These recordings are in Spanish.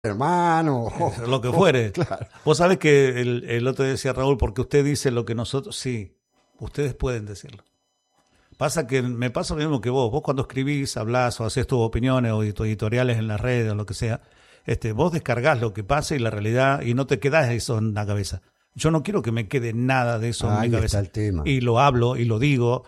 hermano. Lo que fuere. Claro. Vos sabés que el otro día decía Raúl, porque usted dice lo que nosotros... Sí, ustedes pueden decirlo. Pasa que me pasa lo mismo que vos. Vos cuando escribís, hablás o haces tus opiniones o tus editoriales en las redes o lo que sea, vos descargás lo que pasa y la realidad y no te quedás eso en la cabeza. Yo no quiero que me quede nada de eso en mi cabeza. Ahí está el tema. Y lo hablo y lo digo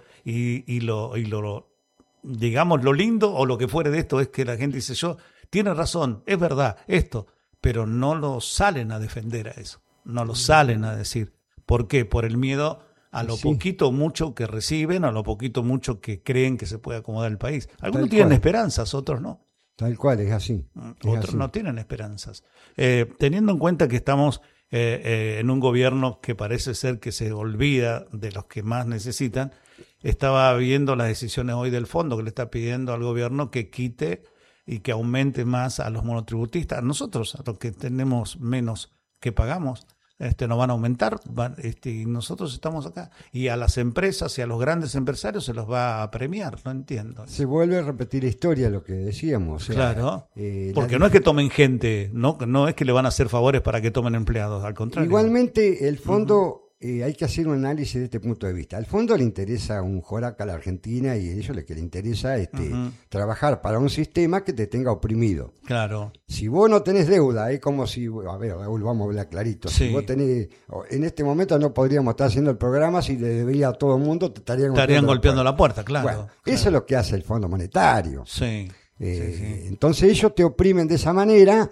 digamos, lo lindo o lo que fuere de esto es que la gente dice, tiene razón, es verdad, esto, pero no lo salen a defender a eso, no lo salen a decir. ¿Por qué? Por el miedo a lo poquito o mucho que reciben, a lo poquito o mucho que creen que se puede acomodar el país. Algunos tienen esperanzas, otros no. Tal cual, es así. Otros no tienen esperanzas. Teniendo en cuenta que estamos en un gobierno que parece ser que se olvida de los que más necesitan, estaba viendo las decisiones hoy del fondo que le está pidiendo al gobierno que quite y que aumente más a los monotributistas. Nosotros, a los que tenemos menos que pagamos, nos van a aumentar y nosotros estamos acá. Y a las empresas y a los grandes empresarios se los va a premiar, no entiendo. Se vuelve a repetir la historia, lo que decíamos. O sea, claro, porque no es que tomen gente, no es que le van a hacer favores para que tomen empleados, al contrario. Igualmente, el fondo... hay que hacer un análisis de este punto de vista. Al fondo le interesa un joraca a la Argentina y a ellos lo que le interesa trabajar para un sistema que te tenga oprimido. Claro. Si vos no tenés deuda, es como si, a ver, Raúl, vamos a hablar clarito. Sí. Si vos tenés, en este momento no podríamos estar haciendo el programa si le debería a todo el mundo, te estarían golpeando la puerta, claro. Bueno, claro. Eso es lo que hace el Fondo Monetario. Sí. Entonces ellos te oprimen de esa manera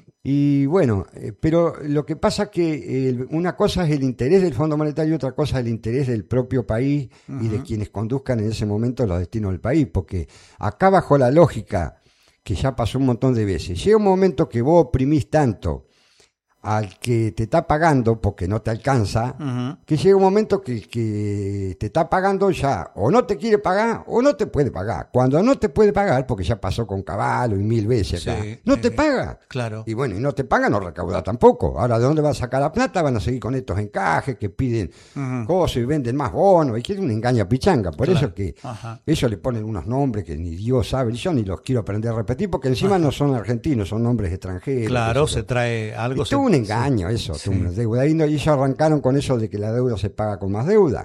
y bueno, pero lo que pasa que una cosa es el interés del Fondo Monetario y otra cosa es el interés del propio país y de quienes conduzcan en ese momento los destinos del país, porque acá bajo la lógica que ya pasó un montón de veces, llega un momento que vos oprimís tanto al que te está pagando porque no te alcanza, que llega un momento que te está pagando ya o no te quiere pagar o no te puede pagar. Cuando no te puede pagar, porque ya pasó con Caballo y 1000 veces acá, no te paga. Claro. Y bueno, y no te paga, no recauda tampoco. Ahora, ¿de dónde va a sacar la plata? Van a seguir con estos encajes que piden cosas y venden más bonos. Y que es una engaña pichanga. Por eso que ellos le ponen unos nombres que ni Dios sabe. Yo ni los quiero aprender a repetir porque encima no son argentinos, son nombres extranjeros. Claro, se trae algo. Un engaño eso, una deuda. Y ellos arrancaron con eso de que la deuda se paga con más deuda.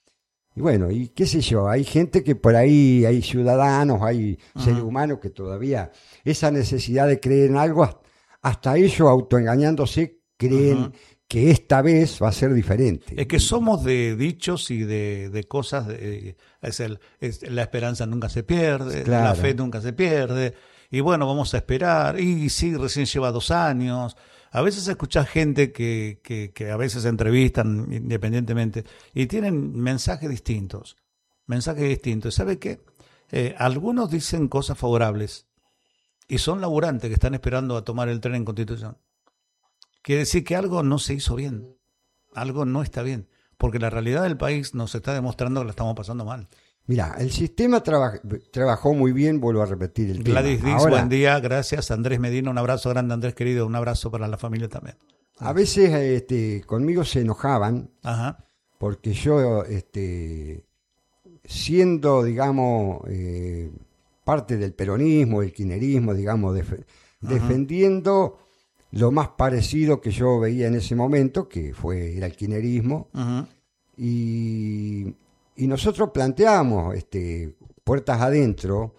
Y bueno, y qué sé yo, hay gente que por ahí, hay ciudadanos, hay seres humanos que todavía esa necesidad de creer en algo, hasta ellos autoengañándose creen que esta vez va a ser diferente. Es que somos de dichos y de cosas, la esperanza nunca se pierde, claro. La fe nunca se pierde, y bueno, vamos a esperar, y sí, recién lleva 2 años. A veces escuchás gente que a veces entrevistan independientemente y tienen mensajes distintos. ¿Sabe qué? Algunos dicen cosas favorables y son laburantes que están esperando a tomar el tren en Constitución. Quiere decir que algo no se hizo bien, algo no está bien, porque la realidad del país nos está demostrando que la estamos pasando mal. Mira, el sistema trabajó muy bien, vuelvo a repetir el tema. Gladys Diz, buen día, gracias. Andrés Medina, un abrazo grande, Andrés querido, un abrazo para la familia también. A veces conmigo se enojaban porque yo, siendo, digamos, parte del peronismo, el kirchnerismo, digamos, defendiendo lo más parecido que yo veía en ese momento, que era el kirchnerismo, y nosotros planteamos puertas adentro,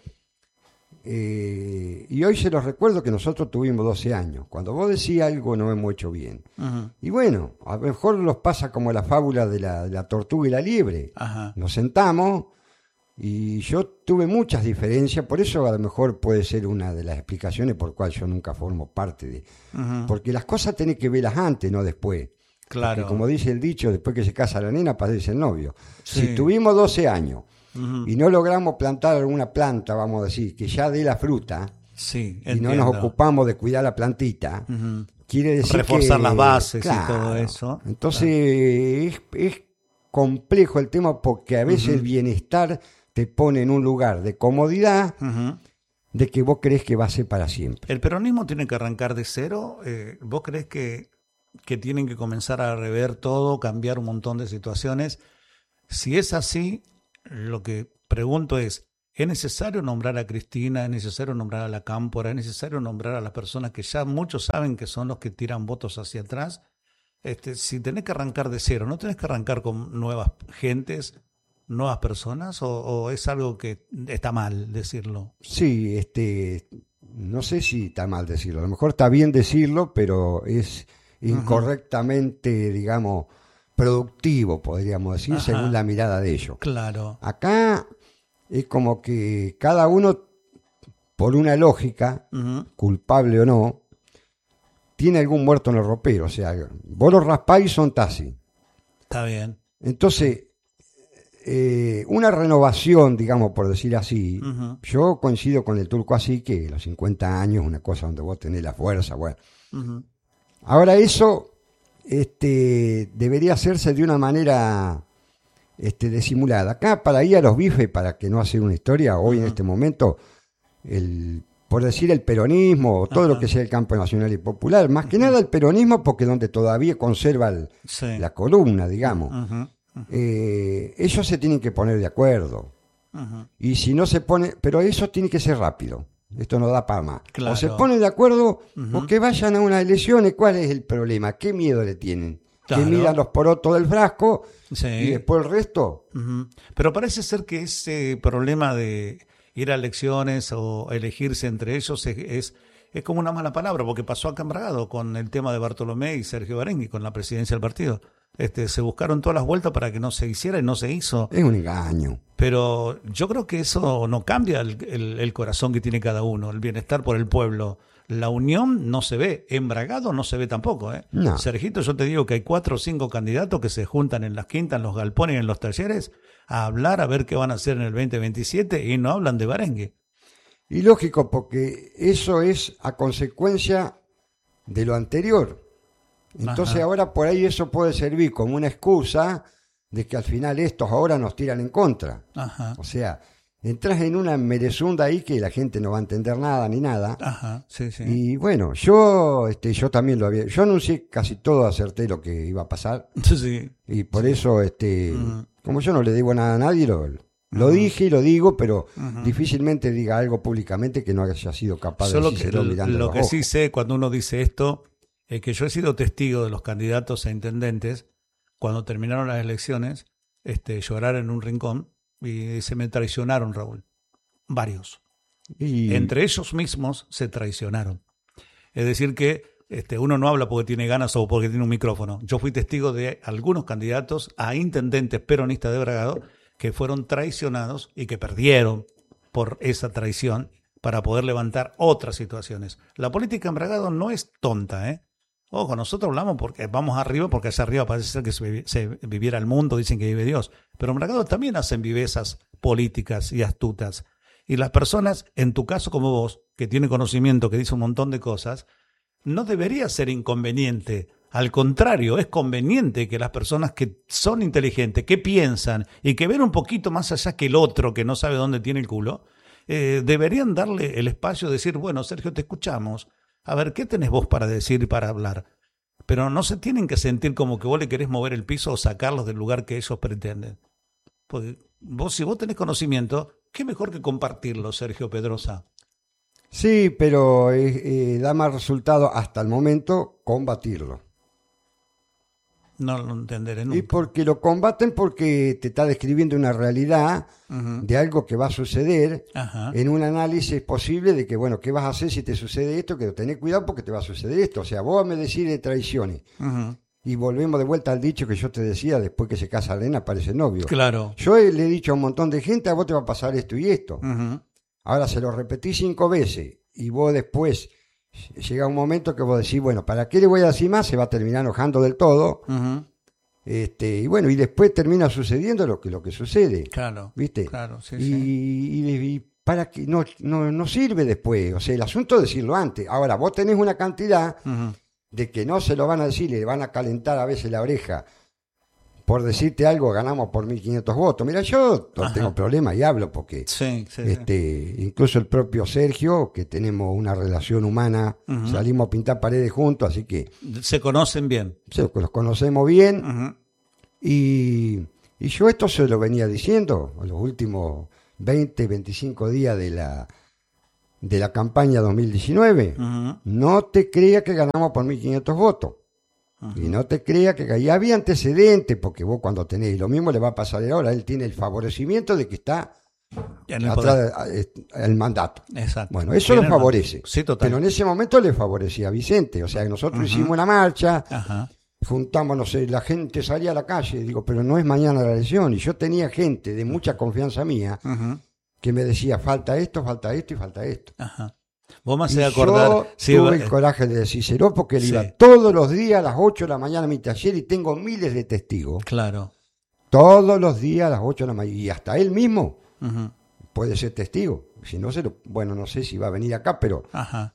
y hoy se los recuerdo que nosotros tuvimos 12 años. Cuando vos decís algo no hemos hecho bien. Y bueno, a lo mejor los pasa como la fábula de la tortuga y la liebre. Nos sentamos y yo tuve muchas diferencias, por eso a lo mejor puede ser una de las explicaciones por cual yo nunca formo parte de... Porque las cosas tenés que verlas antes, no después. Claro. Porque como dice el dicho, después que se casa la nena, parece el novio. Sí. Si tuvimos 12 años y no logramos plantar alguna planta, vamos a decir, que ya dé la fruta, y no nos ocupamos de cuidar la plantita, quiere decir reforzar las bases, claro, y todo eso. Entonces es complejo el tema porque a veces el bienestar te pone en un lugar de comodidad de que vos crees que va a ser para siempre. ¿El peronismo tiene que arrancar de cero? ¿Vos crees que tienen que comenzar a rever todo, cambiar un montón de situaciones? Si es así, lo que pregunto es, ¿Es necesario nombrar a Cristina? ¿Es necesario nombrar a la Cámpora? ¿Es necesario nombrar a las personas que ya muchos saben que son los que tiran votos hacia atrás? Si tenés que arrancar de cero, ¿no tenés que arrancar con nuevas gentes, nuevas personas? ¿O es algo que está mal decirlo? Sí, no sé si está mal decirlo. A lo mejor está bien decirlo, pero es incorrectamente, digamos, productivo, podríamos decir, Ajá. según la mirada de ellos. Claro. Acá es como que cada uno, por una lógica, culpable o no, tiene algún muerto en el ropero. O sea, vos lo raspás y son taxis. Está bien. Entonces, una renovación, digamos, por decir así, yo coincido con el Turco así, que los 50 años es una cosa donde vos tenés la fuerza, bueno. Ahora eso debería hacerse de una manera disimulada. Acá, para ir a los bifes, para que no hacer una historia, hoy en este momento, por decir el peronismo, o todo lo que sea el campo nacional y popular, más que nada el peronismo, porque donde todavía conserva la columna, digamos. Ellos se tienen que poner de acuerdo. Y si no se pone, pero eso tiene que ser rápido. Esto no da para más. Claro. O se ponen de acuerdo o que vayan a unas elecciones. ¿Cuál es el problema? ¿Qué miedo le tienen? Claro. Que miran los porotos del frasco Sí. y después el resto. Pero parece ser que ese problema de ir a elecciones o elegirse entre ellos es como una mala palabra, porque pasó acá en Bragado con el tema de Bartolomé y Sergio Barengui con la presidencia del partido. Se buscaron todas las vueltas para que no se hiciera y no se hizo. Es un engaño. Pero yo creo que eso no cambia el corazón que tiene cada uno, el bienestar por el pueblo. La unión no se ve, en Bragado no se ve tampoco. No. Sergito, yo te digo que hay 4 o 5 candidatos que se juntan en las quintas, en los galpones y en los talleres a hablar, a ver qué van a hacer en el 2027 y no hablan de Barengui. Y lógico, porque eso es a consecuencia de lo anterior. Entonces ahora por ahí eso puede servir como una excusa de que al final estos ahora nos tiran en contra. O sea, entras en una merezunda ahí que la gente no va a entender nada ni nada. Sí. Y bueno, yo también yo anuncié casi todo, acerté lo que iba a pasar. Sí. Y por eso, como yo no le digo nada a nadie, lo dije y lo digo, pero difícilmente diga algo públicamente que no haya sido capaz de decírselo mirando lo los que ojos. sí sé cuando uno dice esto es que yo he sido testigo de los candidatos a intendentes cuando terminaron las elecciones llorar en un rincón y se me traicionaron, Raúl. Varios. Y Entre ellos mismos se traicionaron. Es decir que uno no habla porque tiene ganas o porque tiene un micrófono. Yo fui testigo de algunos candidatos a intendentes peronistas de Bragado que fueron traicionados y que perdieron por esa traición para poder levantar otras situaciones. La política en Bragado no es tonta, ¿eh? Ojo, nosotros hablamos porque vamos arriba, porque hacia arriba parece ser que se viviera el mundo, dicen que vive Dios. Pero en Bragado también hacen vivezas políticas y astutas. Y las personas, en tu caso como vos, que tiene conocimiento, que dice un montón de cosas, no debería ser inconveniente. Al contrario, es conveniente que las personas que son inteligentes, que piensan y que ven un poquito más allá que el otro que no sabe dónde tiene el culo, deberían darle el espacio de decir, bueno, Sergio, te escuchamos. A ver, ¿qué tenés vos para decir y para hablar? Pero no se tienen que sentir como que vos le querés mover el piso o sacarlos del lugar que ellos pretenden. Porque si vos tenés conocimiento, ¿qué mejor que compartirlo, Sergio Pedrosa? sí, pero da más resultado hasta el momento combatirlo. No lo entenderé nunca. Y porque lo combaten porque te está describiendo una realidad de algo que va a suceder en un análisis posible de que, bueno, ¿qué vas a hacer si te sucede esto? Que tenés cuidado porque te va a suceder esto. O sea, vos me decís de traiciones. Y volvemos de vuelta al dicho que yo te decía, después que se casa Elena aparece el novio. Claro. Yo le he dicho a un montón de gente, a vos te va a pasar esto y esto. Ahora se lo repetí 5 veces y vos después llega un momento que vos decís, bueno, ¿para qué le voy a decir más? Se va a terminar enojando del todo. Y bueno, y después termina sucediendo lo que sucede. Claro. ¿Viste? Claro, sí, y para que no sirve después. O sea, el asunto es decirlo antes. Ahora, vos tenés una cantidad de que no se lo van a decir, le van a calentar a veces la oreja. Por decirte algo, ganamos por 1.500 votos. Mira, yo no tengo problema y hablo porque incluso el propio Sergio, que tenemos una relación humana, salimos a pintar paredes juntos, así que se conocen bien. Los conocemos bien. Y yo esto se lo venía diciendo en los últimos 20, 25 días de la campaña 2019, no te creas que ganamos por 1.500 votos. Y no te creas que ya había antecedentes, porque vos cuando tenés, lo mismo le va a pasar ahora, él tiene el favorecimiento de que está atrás el mandato. Exacto. Bueno, eso lo favorece. Sí, total. Pero en ese momento le favorecía a Vicente. O sea, nosotros hicimos una marcha, juntamos, no sé, la gente salía a la calle, digo, pero no es mañana la elección. Y yo tenía gente de mucha confianza mía que me decía, falta esto y falta esto. Vos me hacés acordar. Yo tuve el coraje de decírselo porque él iba todos los días a las 8 de la mañana a mi taller y tengo miles de testigos. Claro. Todos los días a las 8 de la mañana. Y hasta él mismo puede ser testigo. Si no, bueno, no sé si va a venir acá, pero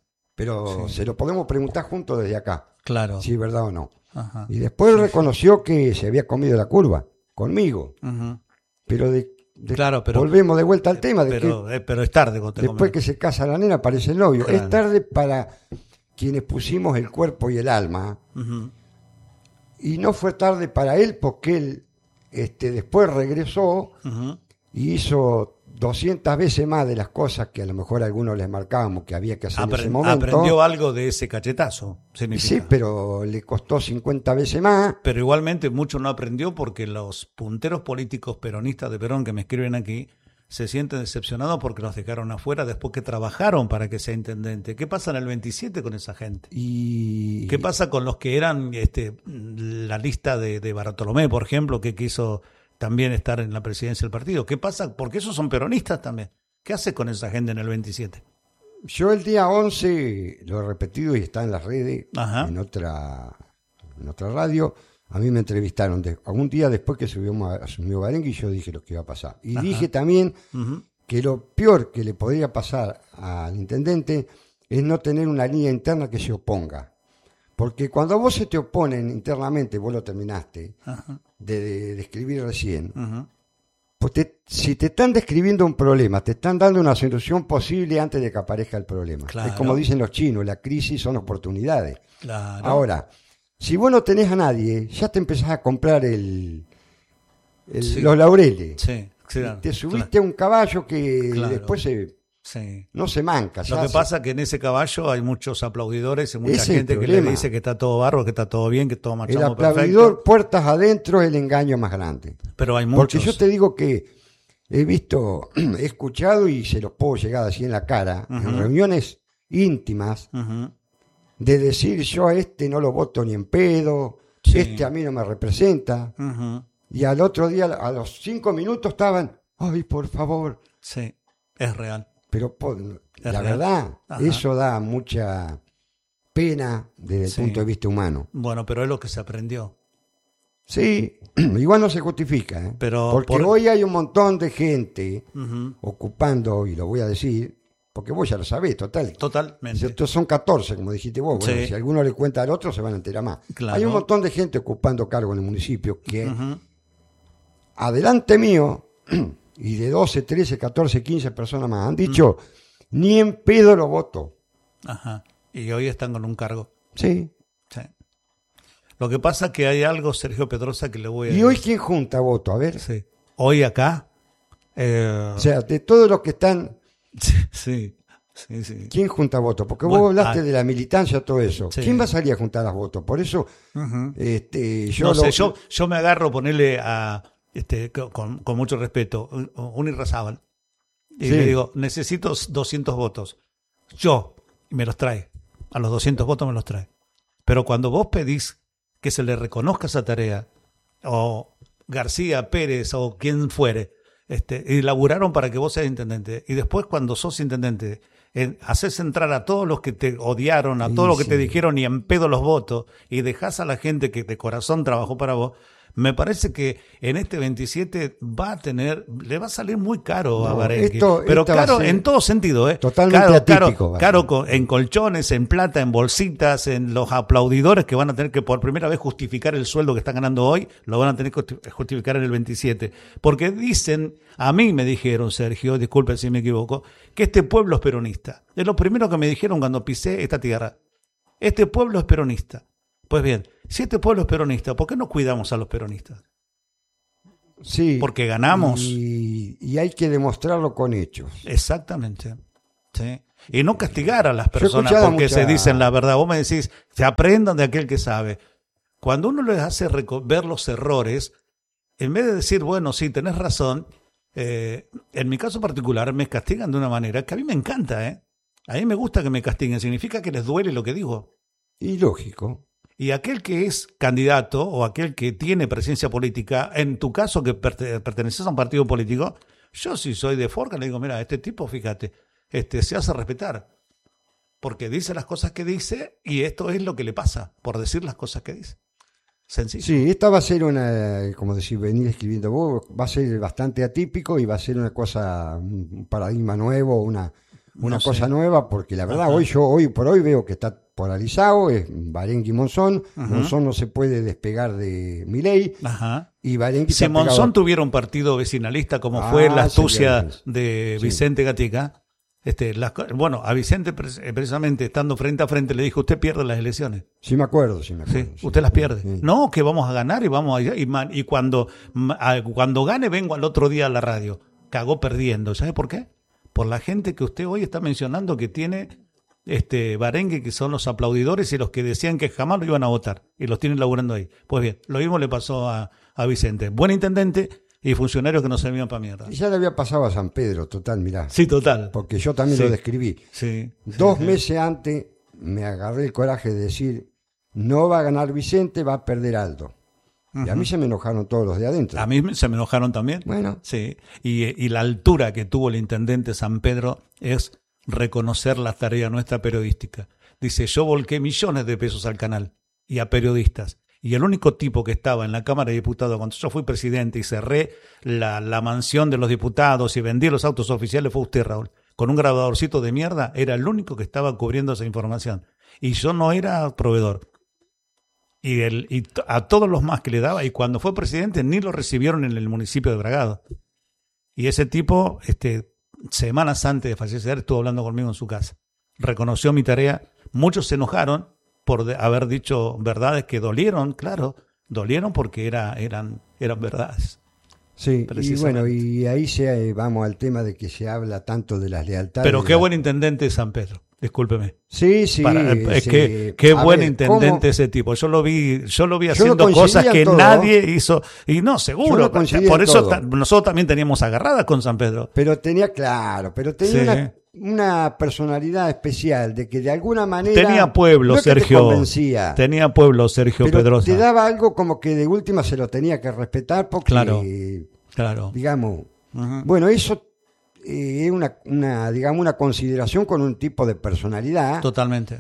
se lo podemos preguntar juntos desde acá. Claro. Si es verdad o no. Y después reconoció que se había comido la curva conmigo. Pero volvemos de vuelta al tema. Pero es tarde. Después que se casa la nena aparece el novio. Claro. Es tarde para quienes pusimos el cuerpo y el alma. Y no fue tarde para él porque él después regresó y hizo 200 veces más de las cosas que a lo mejor a algunos les marcábamos que había que hacer en ese momento. Aprendió algo de ese cachetazo, significa. Sí, pero le costó 50 veces más. Pero igualmente mucho no aprendió porque los punteros políticos peronistas de Perón que me escriben aquí se sienten decepcionados porque los dejaron afuera después que trabajaron para que sea intendente. ¿Qué pasa en el 27 con esa gente? ¿Qué pasa con los que eran la lista de Bartolomé, por ejemplo, que quiso también estar en la presidencia del partido? ¿Qué pasa? Porque esos son peronistas también. ¿Qué hace con esa gente en el 27? Yo el día 11, lo he repetido y está en las redes, en otra radio, a mí me entrevistaron algún día después que asumió Barengue y yo dije lo que iba a pasar. Y dije también que lo peor que le podría pasar al intendente es no tener una línea interna que se oponga. Porque cuando a vos se te oponen internamente, vos lo terminaste de describir recién, pues si te están describiendo un problema, te están dando una solución posible antes de que aparezca el problema. Claro. Es como dicen los chinos, la crisis son oportunidades. Claro. Ahora, si vos no tenés a nadie, ya te empezás a comprar los laureles. Sí, claro, te subiste a un caballo que después no se manca. Lo que pasa es que en ese caballo hay muchos aplaudidores y mucha gente que le dice que está todo barro, que está todo bien, que todo marchamos perfecto. El aplaudidor puertas adentro es el engaño más grande. Pero hay muchos. Porque yo te digo que he escuchado y se los puedo llegar así en la cara, en reuniones íntimas, de decir yo a no lo voto ni en pedo, a mí no me representa. Y al otro día, a los 5 minutos estaban, ay, por favor. Sí, es real. Pero la verdad, eso da mucha pena desde el punto de vista humano. Bueno, pero es lo que se aprendió. Sí, igual no se justifica, porque hoy hay un montón de gente ocupando, y lo voy a decir, porque vos ya lo sabés, Totalmente. Estos son 14, como dijiste vos. Bueno, si alguno le cuenta al otro, se van a enterar más. Claro. Hay un montón de gente ocupando cargo en el municipio que, adelante mío, y de 12, 13, 14, 15 personas más han dicho, ni en pedo lo voto. Y hoy están con un cargo. Sí. Lo que pasa es que hay algo, Sergio Pedrosa, que le voy a decir. ¿Y hoy quién junta voto? A ver. Sí. Hoy acá. O sea, de todos los que están... Sí. ¿Quién junta votos? Porque vos hablaste de la militancia, todo eso. Sí. ¿Quién va a salir a juntar los votos? Por eso, yo me agarro, ponerle a... con mucho respeto, un Irrazábal, y le digo, necesito 200 votos. Y me los trae. A los 200 votos me los trae. Pero cuando vos pedís que se le reconozca esa tarea, o García, Pérez, o quien fuere, y laburaron para que vos seas intendente, y después cuando sos intendente, haces entrar a todos los que te odiaron, a todos los que te dijeron y en pedo los votos, y dejás a la gente que de corazón trabajó para vos, me parece que en este 27 le va a salir muy caro a Barengue. Pero caro en todo sentido, Totalmente atípico. Caro en colchones, en plata, en bolsitas, en los aplaudidores que van a tener que por primera vez justificar el sueldo que están ganando hoy, lo van a tener que justificar en el 27. Porque dicen, a mí me dijeron, Sergio, disculpe si me equivoco, que este pueblo es peronista. Es lo primero que me dijeron cuando pisé esta tierra. Este pueblo es peronista. Pues bien, si este pueblo es peronista, ¿por qué no cuidamos a los peronistas? Sí. Porque ganamos. Y hay que demostrarlo con hechos. Exactamente. Sí. Y no castigar a las Yo he personas escuchado porque se mucha- dicen la verdad. Vos me decís, se aprendan de aquel que sabe. Cuando uno les hace ver los errores, en vez de decir, bueno, sí, tenés razón, en mi caso particular me castigan de una manera que a mí me encanta, ¿eh? A mí me gusta que me castiguen, significa que les duele lo que digo. Y lógico. Y aquel que es candidato o aquel que tiene presencia política, en tu caso que perteneces a un partido político, yo si soy de Forca le digo, mira, este tipo, fíjate, se hace respetar, porque dice las cosas que dice y esto es lo que le pasa por decir las cosas que dice. Sencillo. Sí, esta va a ser una, como decir, venir escribiendo vos, va a ser bastante atípico y va a ser una cosa, un paradigma nuevo, una No cosa sé. nueva, porque la verdad Ajá. hoy por hoy veo que está polarizado, es Barengui y Monzón. Ajá. Monzón no se puede despegar de Milei Ajá. y Barengui Si está pegado Monzón a- tuviera un partido vecinalista como fue la astucia sería- de sí. Vicente Gatica, bueno, a Vicente precisamente estando frente a frente le dijo, usted pierde las elecciones. Sí me acuerdo, sí. Usted las pierde. Sí. No, que vamos a ganar y vamos allá. Y cuando gane vengo al otro día a la radio. Cagó perdiendo. ¿Sabe por qué? Por la gente que usted hoy está mencionando que tiene Barengue, que son los aplaudidores y los que decían que jamás lo iban a votar. Y los tienen laburando ahí. Pues bien, lo mismo le pasó a Vicente. Buen intendente y funcionarios que no servían para mierda. Y ya le había pasado a San Pedro, total, mirá. Sí, total. Porque yo también Sí. lo describí. Sí. 2 meses antes me agarré el coraje de decir, no va a ganar Vicente, va a perder Aldo. Y a mí se me enojaron todos los de adentro. A mí se me enojaron también. Bueno. Sí. Y la altura que tuvo el intendente San Pedro es reconocer la tarea nuestra periodística. Dice, yo volqué millones de pesos al canal y a periodistas. Y el único tipo que estaba en la Cámara de Diputados cuando yo fui presidente y cerré la mansión de los diputados y vendí los autos oficiales fue usted, Raúl. Con un grabadorcito de mierda, era el único que estaba cubriendo esa información. Y yo no era proveedor. Y a todos los más que le daba, y cuando fue presidente ni lo recibieron en el municipio de Bragado. Y ese tipo, semanas antes de fallecer, estuvo hablando conmigo en su casa. Reconoció mi tarea. Muchos se enojaron por haber dicho verdades que dolieron, claro. Dolieron porque eran verdades. Sí, y Precisamente. bueno, y ahí vamos al tema de que se habla tanto de las lealtades. Pero de qué la- buen intendente es San Pedro. Discúlpeme. Sí, sí. Es sí. que qué A buen ver, intendente ¿cómo? ese tipo. Yo lo vi no haciendo coincidía cosas en que todo. nadie hizo. Y no, Yo seguro. no coincidía Por en eso todo. nosotros también teníamos agarradas con San Pedro. Pero tenía Sí. una personalidad especial, de que de alguna manera... Tenía pueblo, no es que te Sergio. convencía, Tenía pueblo, Sergio pero Pedrosa. te daba algo como que de última se lo tenía que respetar porque, Claro. digamos... Ujú. Bueno, eso es digamos, una consideración con un tipo de personalidad Totalmente.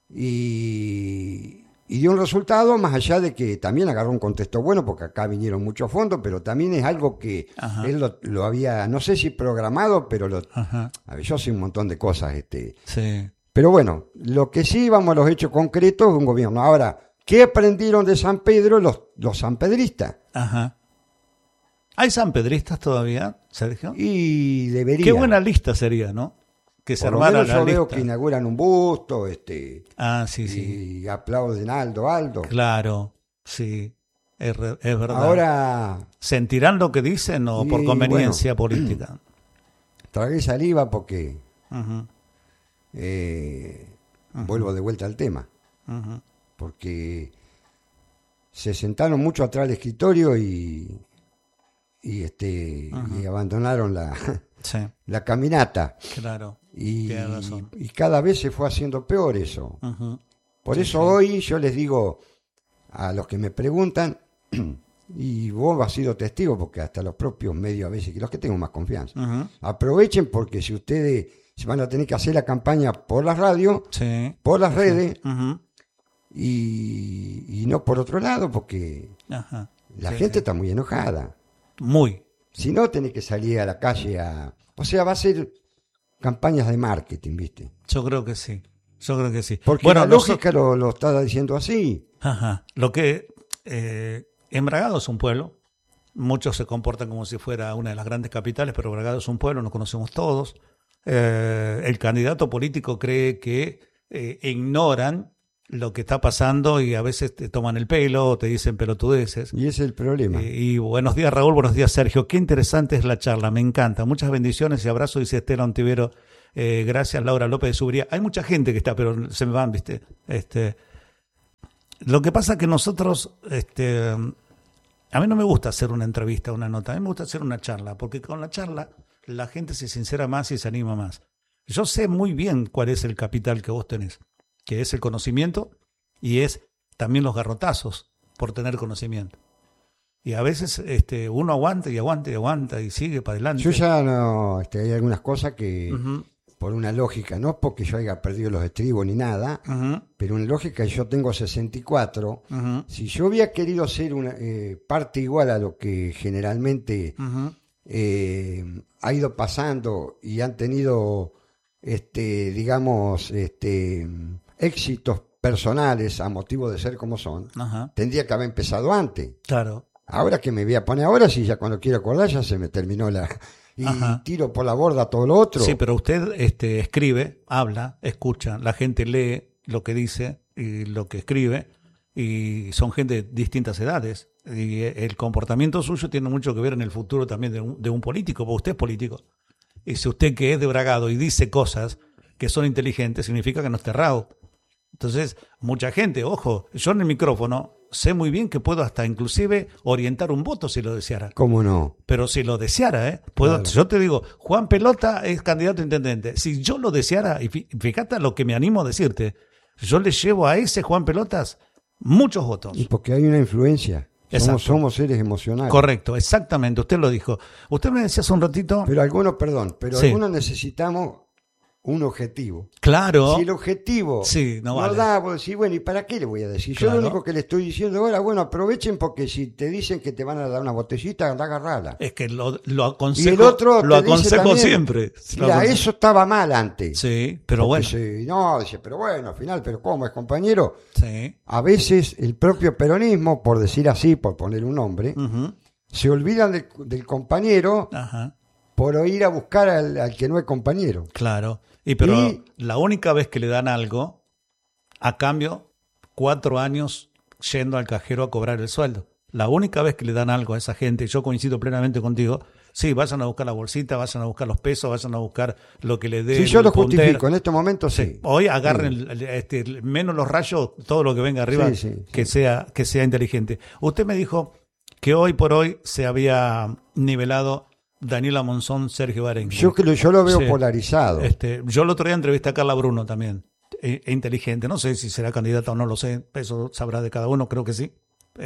y dio un resultado más allá de que también agarró un contexto bueno, porque acá vinieron muchos fondos, pero también es algo que Ajá. él lo había, no sé si programado, pero Ajá. a ver, yo sé un montón de cosas. Sí. Pero bueno, lo que sí vamos a los hechos concretos de un gobierno. Ahora, ¿qué aprendieron de San Pedro los sanpedristas? Ajá. ¿Hay sanpedristas todavía, Sergio? Y debería. Qué buena lista sería, ¿no? Que se Por lo armara menos la yo veo lista. que inauguran un busto, Ah, sí. y aplauden a Aldo. Claro, sí. Es verdad. Ahora ¿Sentirán lo que dicen o por Y, conveniencia política? tragué saliva porque Ujú, vuelvo de vuelta al tema, ujú. porque se sentaron mucho atrás del escritorio y abandonaron Sí, la caminata claro. y, Tienes razón. y cada vez se fue haciendo peor eso. Ujú. Por Sí, eso sí. hoy yo les digo a los que me preguntan, y vos has sido testigo, porque hasta los propios medios a veces, que los que tengo más confianza, Ujú. aprovechen porque si ustedes se van a tener que hacer la campaña por la radio, Sí. por las redes Ujú. y no por otro lado, porque Ajá. la Sí, gente sí. está muy enojada. Muy. Si no, tenés que salir a la calle O sea, va a ser campañas de marketing, ¿viste? Yo creo que sí. Yo creo que sí. Porque Bueno, la lógica lo está diciendo así. Ajá. Lo que Bragado es un pueblo. Muchos se comportan como si fuera una de las grandes capitales, pero Bragado es un pueblo, nos conocemos todos. El candidato político cree que ignoran lo que está pasando y a veces te toman el pelo o te dicen pelotudeces. Y ese es el problema. Y buenos días, Raúl, buenos días, Sergio. Qué interesante es la charla, me encanta. Muchas bendiciones y abrazos, dice Estela Ontivero. Gracias, Laura López de Subría. Hay mucha gente que está, pero se me van, ¿viste? Lo que pasa es que nosotros, a mí no me gusta hacer una entrevista, una nota, a mí me gusta hacer una charla, porque con la charla la gente se sincera más y se anima más. Yo sé muy bien cuál es el capital que vos tenés, que es el conocimiento y es también los garrotazos por tener conocimiento. Y a veces uno aguanta y aguanta y aguanta y sigue para adelante. Yo ya no, hay algunas cosas que, Uh-huh. por una lógica, no porque yo haya perdido los estribos ni nada, Uh-huh. pero una lógica, yo tengo 64. Uh-huh. Si yo hubiera querido ser una parte igual a lo que generalmente Uh-huh. ha ido pasando y han tenido, digamos, éxitos personales a motivo de ser como son, Ajá. tendría que haber empezado antes. Claro. Ahora que me voy a poner ahora, si ya cuando quiero acordar ya se me terminó y Ajá. tiro por la borda todo lo otro. Sí, pero usted escribe, habla, escucha, la gente lee lo que dice y lo que escribe, y son gente de distintas edades. Y el comportamiento suyo tiene mucho que ver en el futuro también de un político, porque usted es político. Y si usted, que es de Bragado y dice cosas que son inteligentes, significa que no está errado. Entonces, mucha gente, ojo, yo en el micrófono sé muy bien que puedo hasta inclusive orientar un voto si lo deseara. ¿Cómo no? Pero si lo deseara, puedo, Claro. yo te digo, Juan Pelota es candidato a intendente. Si yo lo deseara, y fíjate lo que me animo a decirte, yo le llevo a ese Juan Pelotas muchos votos. Y porque hay una influencia. Exacto. Somos seres emocionales. Correcto, exactamente, usted lo dijo. Usted me decía hace un ratito, Pero algunos Sí. algunos necesitamos un objetivo. claro, Si el objetivo Sí, no vale. da, vos decís, bueno, ¿y para qué le voy a decir? Yo Claro. lo único que le estoy diciendo ahora, bueno, aprovechen porque si te dicen que te van a dar una botellita, anda a agarrarla. es que lo Y aconsejo, el otro lo te dice aconsejo también, siempre. Lo Mira, aconsejo. eso estaba mal antes. Sí, pero Porque bueno, no, dice, pero bueno, al final, pero ¿cómo es, compañero? sí. A veces el propio peronismo, por decir así, por poner un nombre, Ujú. se olvidan del compañero Ajá. por ir a buscar al que no es compañero. Claro. Pero Y- la única vez que le dan algo, a cambio, 4 años yendo al cajero a cobrar el sueldo. La única vez que le dan algo a esa gente, yo coincido plenamente contigo, sí, vayan a buscar la bolsita, vayan a buscar los pesos, vayan a buscar lo que le dé. Si yo el lo puntero. justifico, en este momento sí. Sí. Hoy agarren menos los rayos, todo lo que venga arriba, Sí, sí, que sea inteligente. Usted me dijo que hoy por hoy se había nivelado Daniela Monzón, Sergio Barenque. Yo lo veo Sí. polarizado. Yo el otro día entrevisté a Carla Bruno también, inteligente. No sé si será candidata o no lo sé, eso sabrá de cada uno, creo que sí.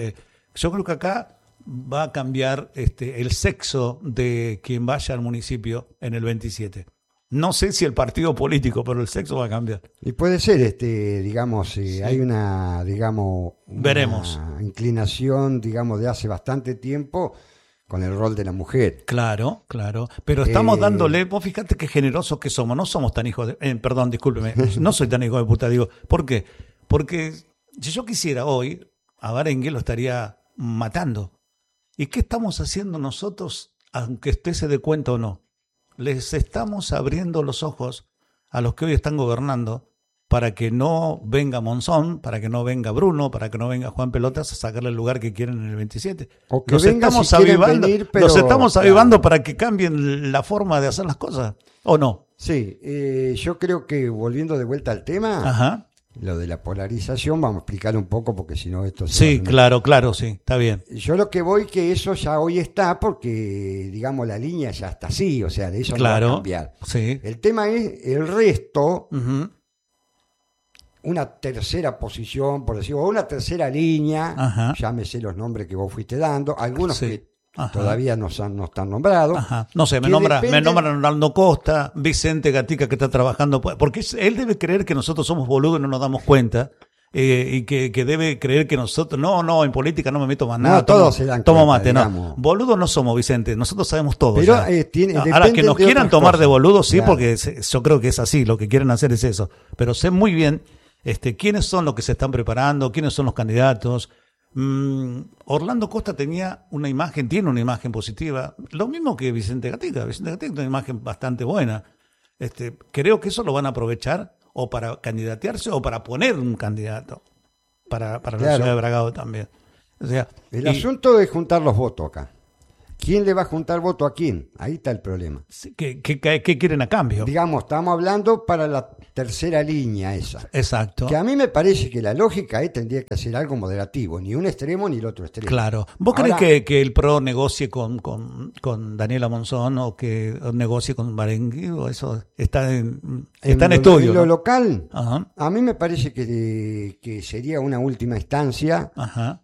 Yo creo que acá va a cambiar el sexo de quien vaya al municipio en el 27. No sé si el partido político, pero el sexo va a cambiar. Y puede ser, digamos, hay una, digamos, Veremos. inclinación, digamos, de hace bastante tiempo con el rol de la mujer. Claro, claro. Pero estamos Eh, dándole, vos fíjate qué generosos que somos. No somos tan hijos de, perdón, discúlpeme, no soy tan hijo de puta, digo. ¿Por qué? Porque si yo quisiera hoy, a Barengue lo estaría matando. ¿Y qué estamos haciendo nosotros, aunque usted se dé cuenta o no? Les estamos abriendo los ojos a los que hoy están gobernando para que no venga Monzón, para que no venga Bruno, para que no venga Juan Pelotas a sacarle el lugar que quieren en el 27. O que Los venga estamos si quieren avivando, venir, pero- los estamos claro. avivando para que cambien la forma de hacer las cosas, ¿o no? Sí, yo creo que volviendo de vuelta al tema, Ajá. lo de la polarización, vamos a explicar un poco porque si no esto se va a Sí, hacer- claro, sí, está bien. Yo lo que voy que eso ya hoy está porque, digamos, la línea ya está así, o sea, de eso no va a Claro, cambiar. sí. El tema es el resto, Ujú. una tercera posición, por decirlo, o una tercera línea, Ajá. llámese los nombres que vos fuiste dando, algunos Sí. que Ajá. todavía no están nombrados. Ajá. No sé, me que nombran dependen- Ronaldo Costa, Vicente Gatica que está trabajando, porque él debe creer que nosotros somos boludos y no nos damos cuenta, y que debe creer que nosotros, no, en política no me meto más No, nada. todos se dan tomo cuenta, mate, no. digamos. Boludos no somos, Vicente, nosotros sabemos todo. Pero, ya. Ahora dependen que nos de quieran otras tomar de cosas. boludos, sí, Claro. porque yo creo que es así, lo que quieren hacer es eso. Pero sé muy bien quiénes son los que se están preparando, quiénes son los candidatos. Orlando Costa tiene una imagen positiva, lo mismo que Vicente Gatica. Vicente Gatica tiene una imagen bastante buena. Creo que eso lo van a aprovechar o para candidatearse o para poner un candidato para la Claro. ciudad de Bragado también. O sea, El asunto es juntar los votos acá. ¿Quién le va a juntar voto a quién? Ahí está el problema. ¿qué quieren a cambio? Digamos, estamos hablando para la tercera línea esa. Exacto. Que a mí me parece que la lógica ahí tendría que hacer algo moderativo, ni un extremo ni el otro extremo. Claro. ¿Vos Ahora, crees que el PRO negocie con Daniela Monzón o que negocie con Barengui? ¿O eso está en estudio? En lo ¿no? local, Ajá. a mí me parece que sería una última instancia, Ajá.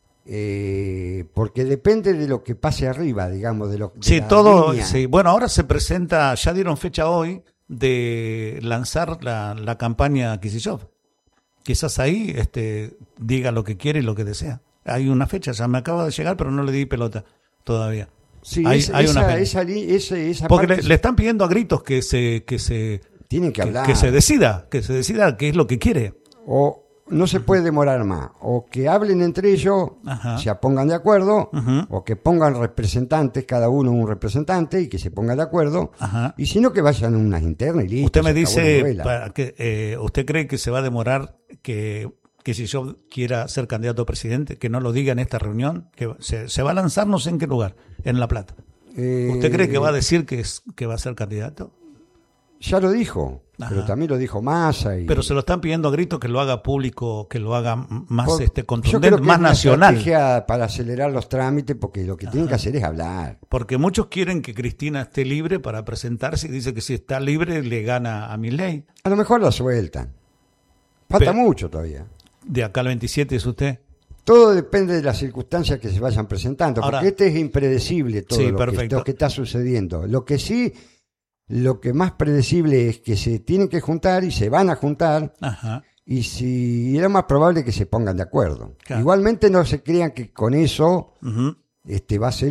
porque depende de lo que pase arriba, digamos, de Sí, la todo. línea. Sí. Bueno, ahora se presenta, ya dieron fecha hoy de lanzar la campaña Kicillof. Quizás ahí diga lo que quiere y lo que desea. Hay una fecha, ya me acaba de llegar, pero no le di pelota todavía. Sí, Hay una fecha. esa Porque parte le están pidiendo a gritos que se tienen que hablar. que se decida qué es lo que quiere. O no se puede demorar más. O que hablen entre ellos, Ajá. se pongan de acuerdo, Ujú. o que pongan representantes, cada uno un representante, y que se pongan de acuerdo. Ajá. Y si no, que vayan a unas internas y listo. Usted me se acabó la dice, novela. ¿usted cree que se va a demorar que si yo quiera ser candidato a presidente, que no lo diga en esta reunión? Que se va a lanzar no sé en qué lugar, en La Plata. ¿Usted cree que va a decir que va a ser candidato? Ya lo dijo, Ajá. pero también lo dijo Massa. Pero se lo están pidiendo a gritos que lo haga público, que lo haga más Yo creo contundente, que más es una nacional. estrategia para acelerar los trámites, porque lo que tienen que hacer es hablar. Porque muchos quieren que Cristina esté libre para presentarse y dice que si está libre le gana a Milei. A lo mejor la sueltan. Falta Pero- mucho todavía. De acá al 27 es usted. Todo depende de las circunstancias que se vayan presentando, Ahora- porque este es impredecible todo Sí, lo que, perfecto. lo que está sucediendo. Lo que más predecible es que se tienen que juntar y se van a juntar, Ajá. y lo más probable es que se pongan de acuerdo. Claro. Igualmente no se crean que con eso Ujú. va a ser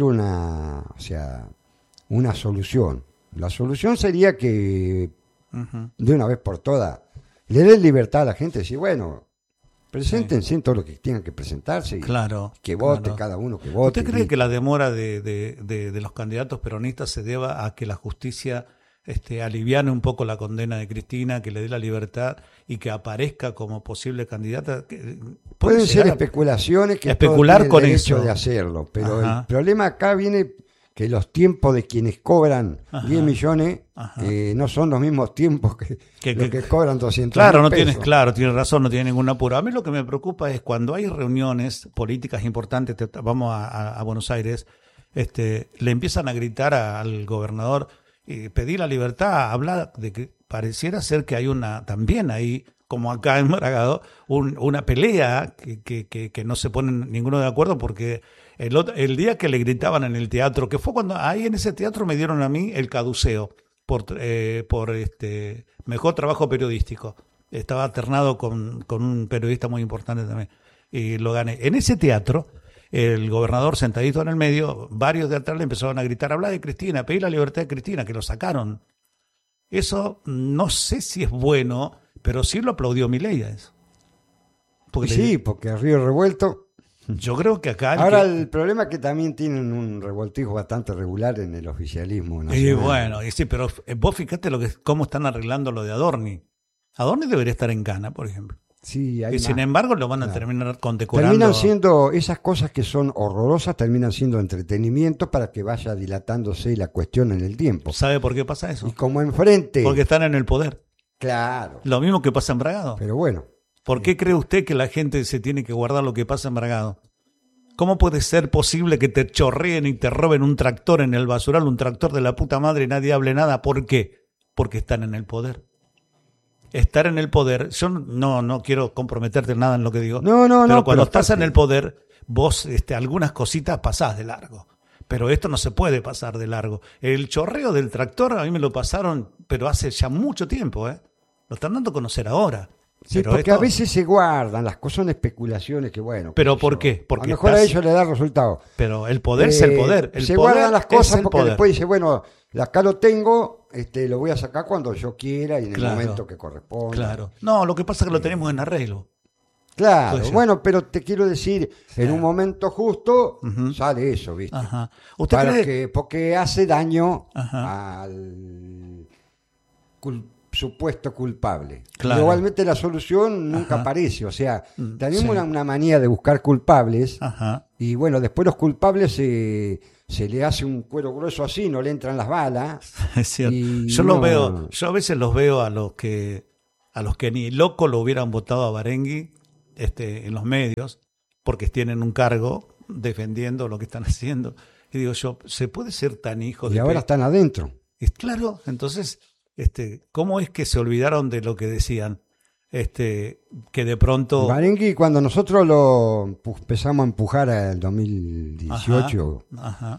una solución. La solución sería que Ujú. de una vez por todas le den libertad a la gente, decir, bueno, preséntense en todo lo que tengan que presentarse y Claro. que vote claro. cada uno que vote. ¿Usted cree que la demora de los candidatos peronistas se deba a que la justicia aliviane un poco la condena de Cristina, que le dé la libertad y que aparezca como posible candidata? Pueden ser llegar a- especulaciones que especular todos con tienen derecho eso. de hacerlo, pero Ajá. el problema acá viene que los tiempos de quienes cobran Ajá. 10 millones Ajá. no son los mismos tiempos que los que cobran 200 Claro, mil tiene razón, no tiene ningún apuro. A mí lo que me preocupa es cuando hay reuniones políticas importantes, vamos a Buenos Aires, le empiezan a gritar al gobernador, pedir la libertad, hablar de que pareciera ser que hay también ahí, como acá en Bragado, una pelea que no se ponen ninguno de acuerdo, porque el día que le gritaban en el teatro, que fue cuando ahí en ese teatro me dieron a mí el caduceo por mejor trabajo periodístico. Estaba alternado con un periodista muy importante también y lo gané. En ese teatro, el gobernador sentadito en el medio, varios de atrás le empezaron a gritar, habla de Cristina, pedí la libertad de Cristina, que lo sacaron. Eso no sé si es bueno, pero sí lo aplaudió Milei a eso. Porque Sí, porque el Río Revuelto. yo creo que acá... Ahora el problema es que también tienen un revoltijo bastante regular en el oficialismo Y nacional. bueno, y sí, pero vos fíjate cómo están arreglando lo de Adorni. Adorni debería estar en Cana, por ejemplo. Sí, hay Y sin más. embargo lo van a Claro. terminar condecorando. Terminan siendo, esas cosas que son horrorosas, terminan siendo entretenimiento para que vaya dilatándose la cuestión en el tiempo. ¿Sabe por qué pasa eso? Y como enfrente, Porque están en el poder. claro, Lo mismo que pasa en Bragado. pero bueno, ¿Por qué cree usted que la gente se tiene que guardar lo que pasa en Bragado? ¿Cómo puede ser posible que te chorreen y te roben un tractor en el basural, un tractor de la puta madre y nadie hable nada? ¿Por qué? Porque están en el poder. Estar en el poder, yo no quiero comprometerte en nada en lo que digo, No, pero cuando pero estás en aparte- el poder, vos algunas cositas pasás de largo. Pero esto no se puede pasar de largo. El chorreo del tractor a mí me lo pasaron, pero hace ya mucho tiempo, ¿eh? Lo están dando a conocer ahora. sí, Pero porque esto- a veces se guardan, las cosas son especulaciones que bueno. ¿Pero qué sé por yo. qué? Porque a lo mejor a estás- ellos le da resultado. Pero el poder es el poder. El se poder guardan las es cosas el porque poder. después dice, bueno, acá lo tengo, lo voy a sacar cuando yo quiera y en Claro. el momento que corresponda. Claro. No, lo que pasa es que lo tenemos en arreglo. Claro, Pues sí. bueno, pero te quiero decir, en un momento justo Ujú. sale eso, ¿viste? Ajá. ¿Usted Para cree? que, porque hace daño Ajá. al supuesto culpable. Claro. Igualmente la solución nunca aparece, o sea, tenemos una manía de buscar culpables. Ajá. Y bueno, después los culpables se le hace un cuero grueso así, no le entran las balas. Es cierto. Y Yo no- yo a veces los veo a los que ni loco lo hubieran votado a Barengui en los medios, porque tienen un cargo defendiendo lo que están haciendo. Y digo yo, ¿se puede ser tan hijo de Y ahora están adentro. Y claro, entonces, ¿cómo es que se olvidaron de lo que decían? Que de pronto... Barengui, cuando nosotros lo empezamos a empujar al 2018, Ajá.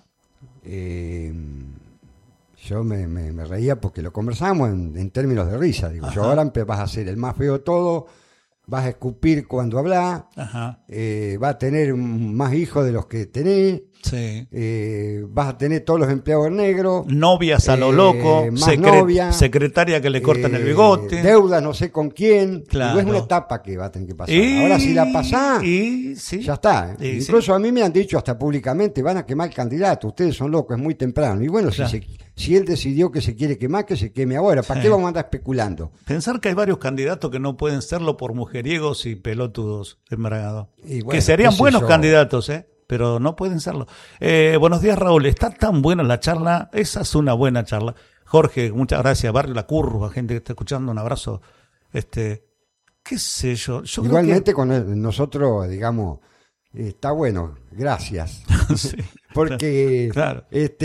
yo me reía porque lo conversamos en términos de risa. Digo, yo ahora vas a ser el más feo de todo, vas a escupir cuando hablas, Ajá. vas a tener más hijos de los que tenés, Sí. vas a tener todos los empleados negros, Novias a lo loco, más novia, secretaria que le cortan el bigote. deuda no sé con quién. Claro. Digo, es una etapa que va a tener que pasar. Ahora si la pasás, sí. ya está. Y Incluso a mí me han dicho hasta públicamente, van a quemar el candidato, ustedes son locos, es muy temprano. Y bueno, Claro. si él decidió que se quiere quemar, que se queme ahora. ¿Para qué vamos a andar especulando? Pensar que hay varios candidatos que no pueden serlo por mujeriegos y pelotudos embragados. Y bueno, que serían qué sé buenos yo. candidatos, pero no pueden serlo. Buenos días, Raúl. Está tan buena la charla. Esa es una buena charla. Jorge, muchas gracias. Barrio La Curva, gente que está escuchando, un abrazo. Qué sé yo. Yo creo Igualmente nosotros, digamos, está bueno, gracias. que... Sí, Porque claro.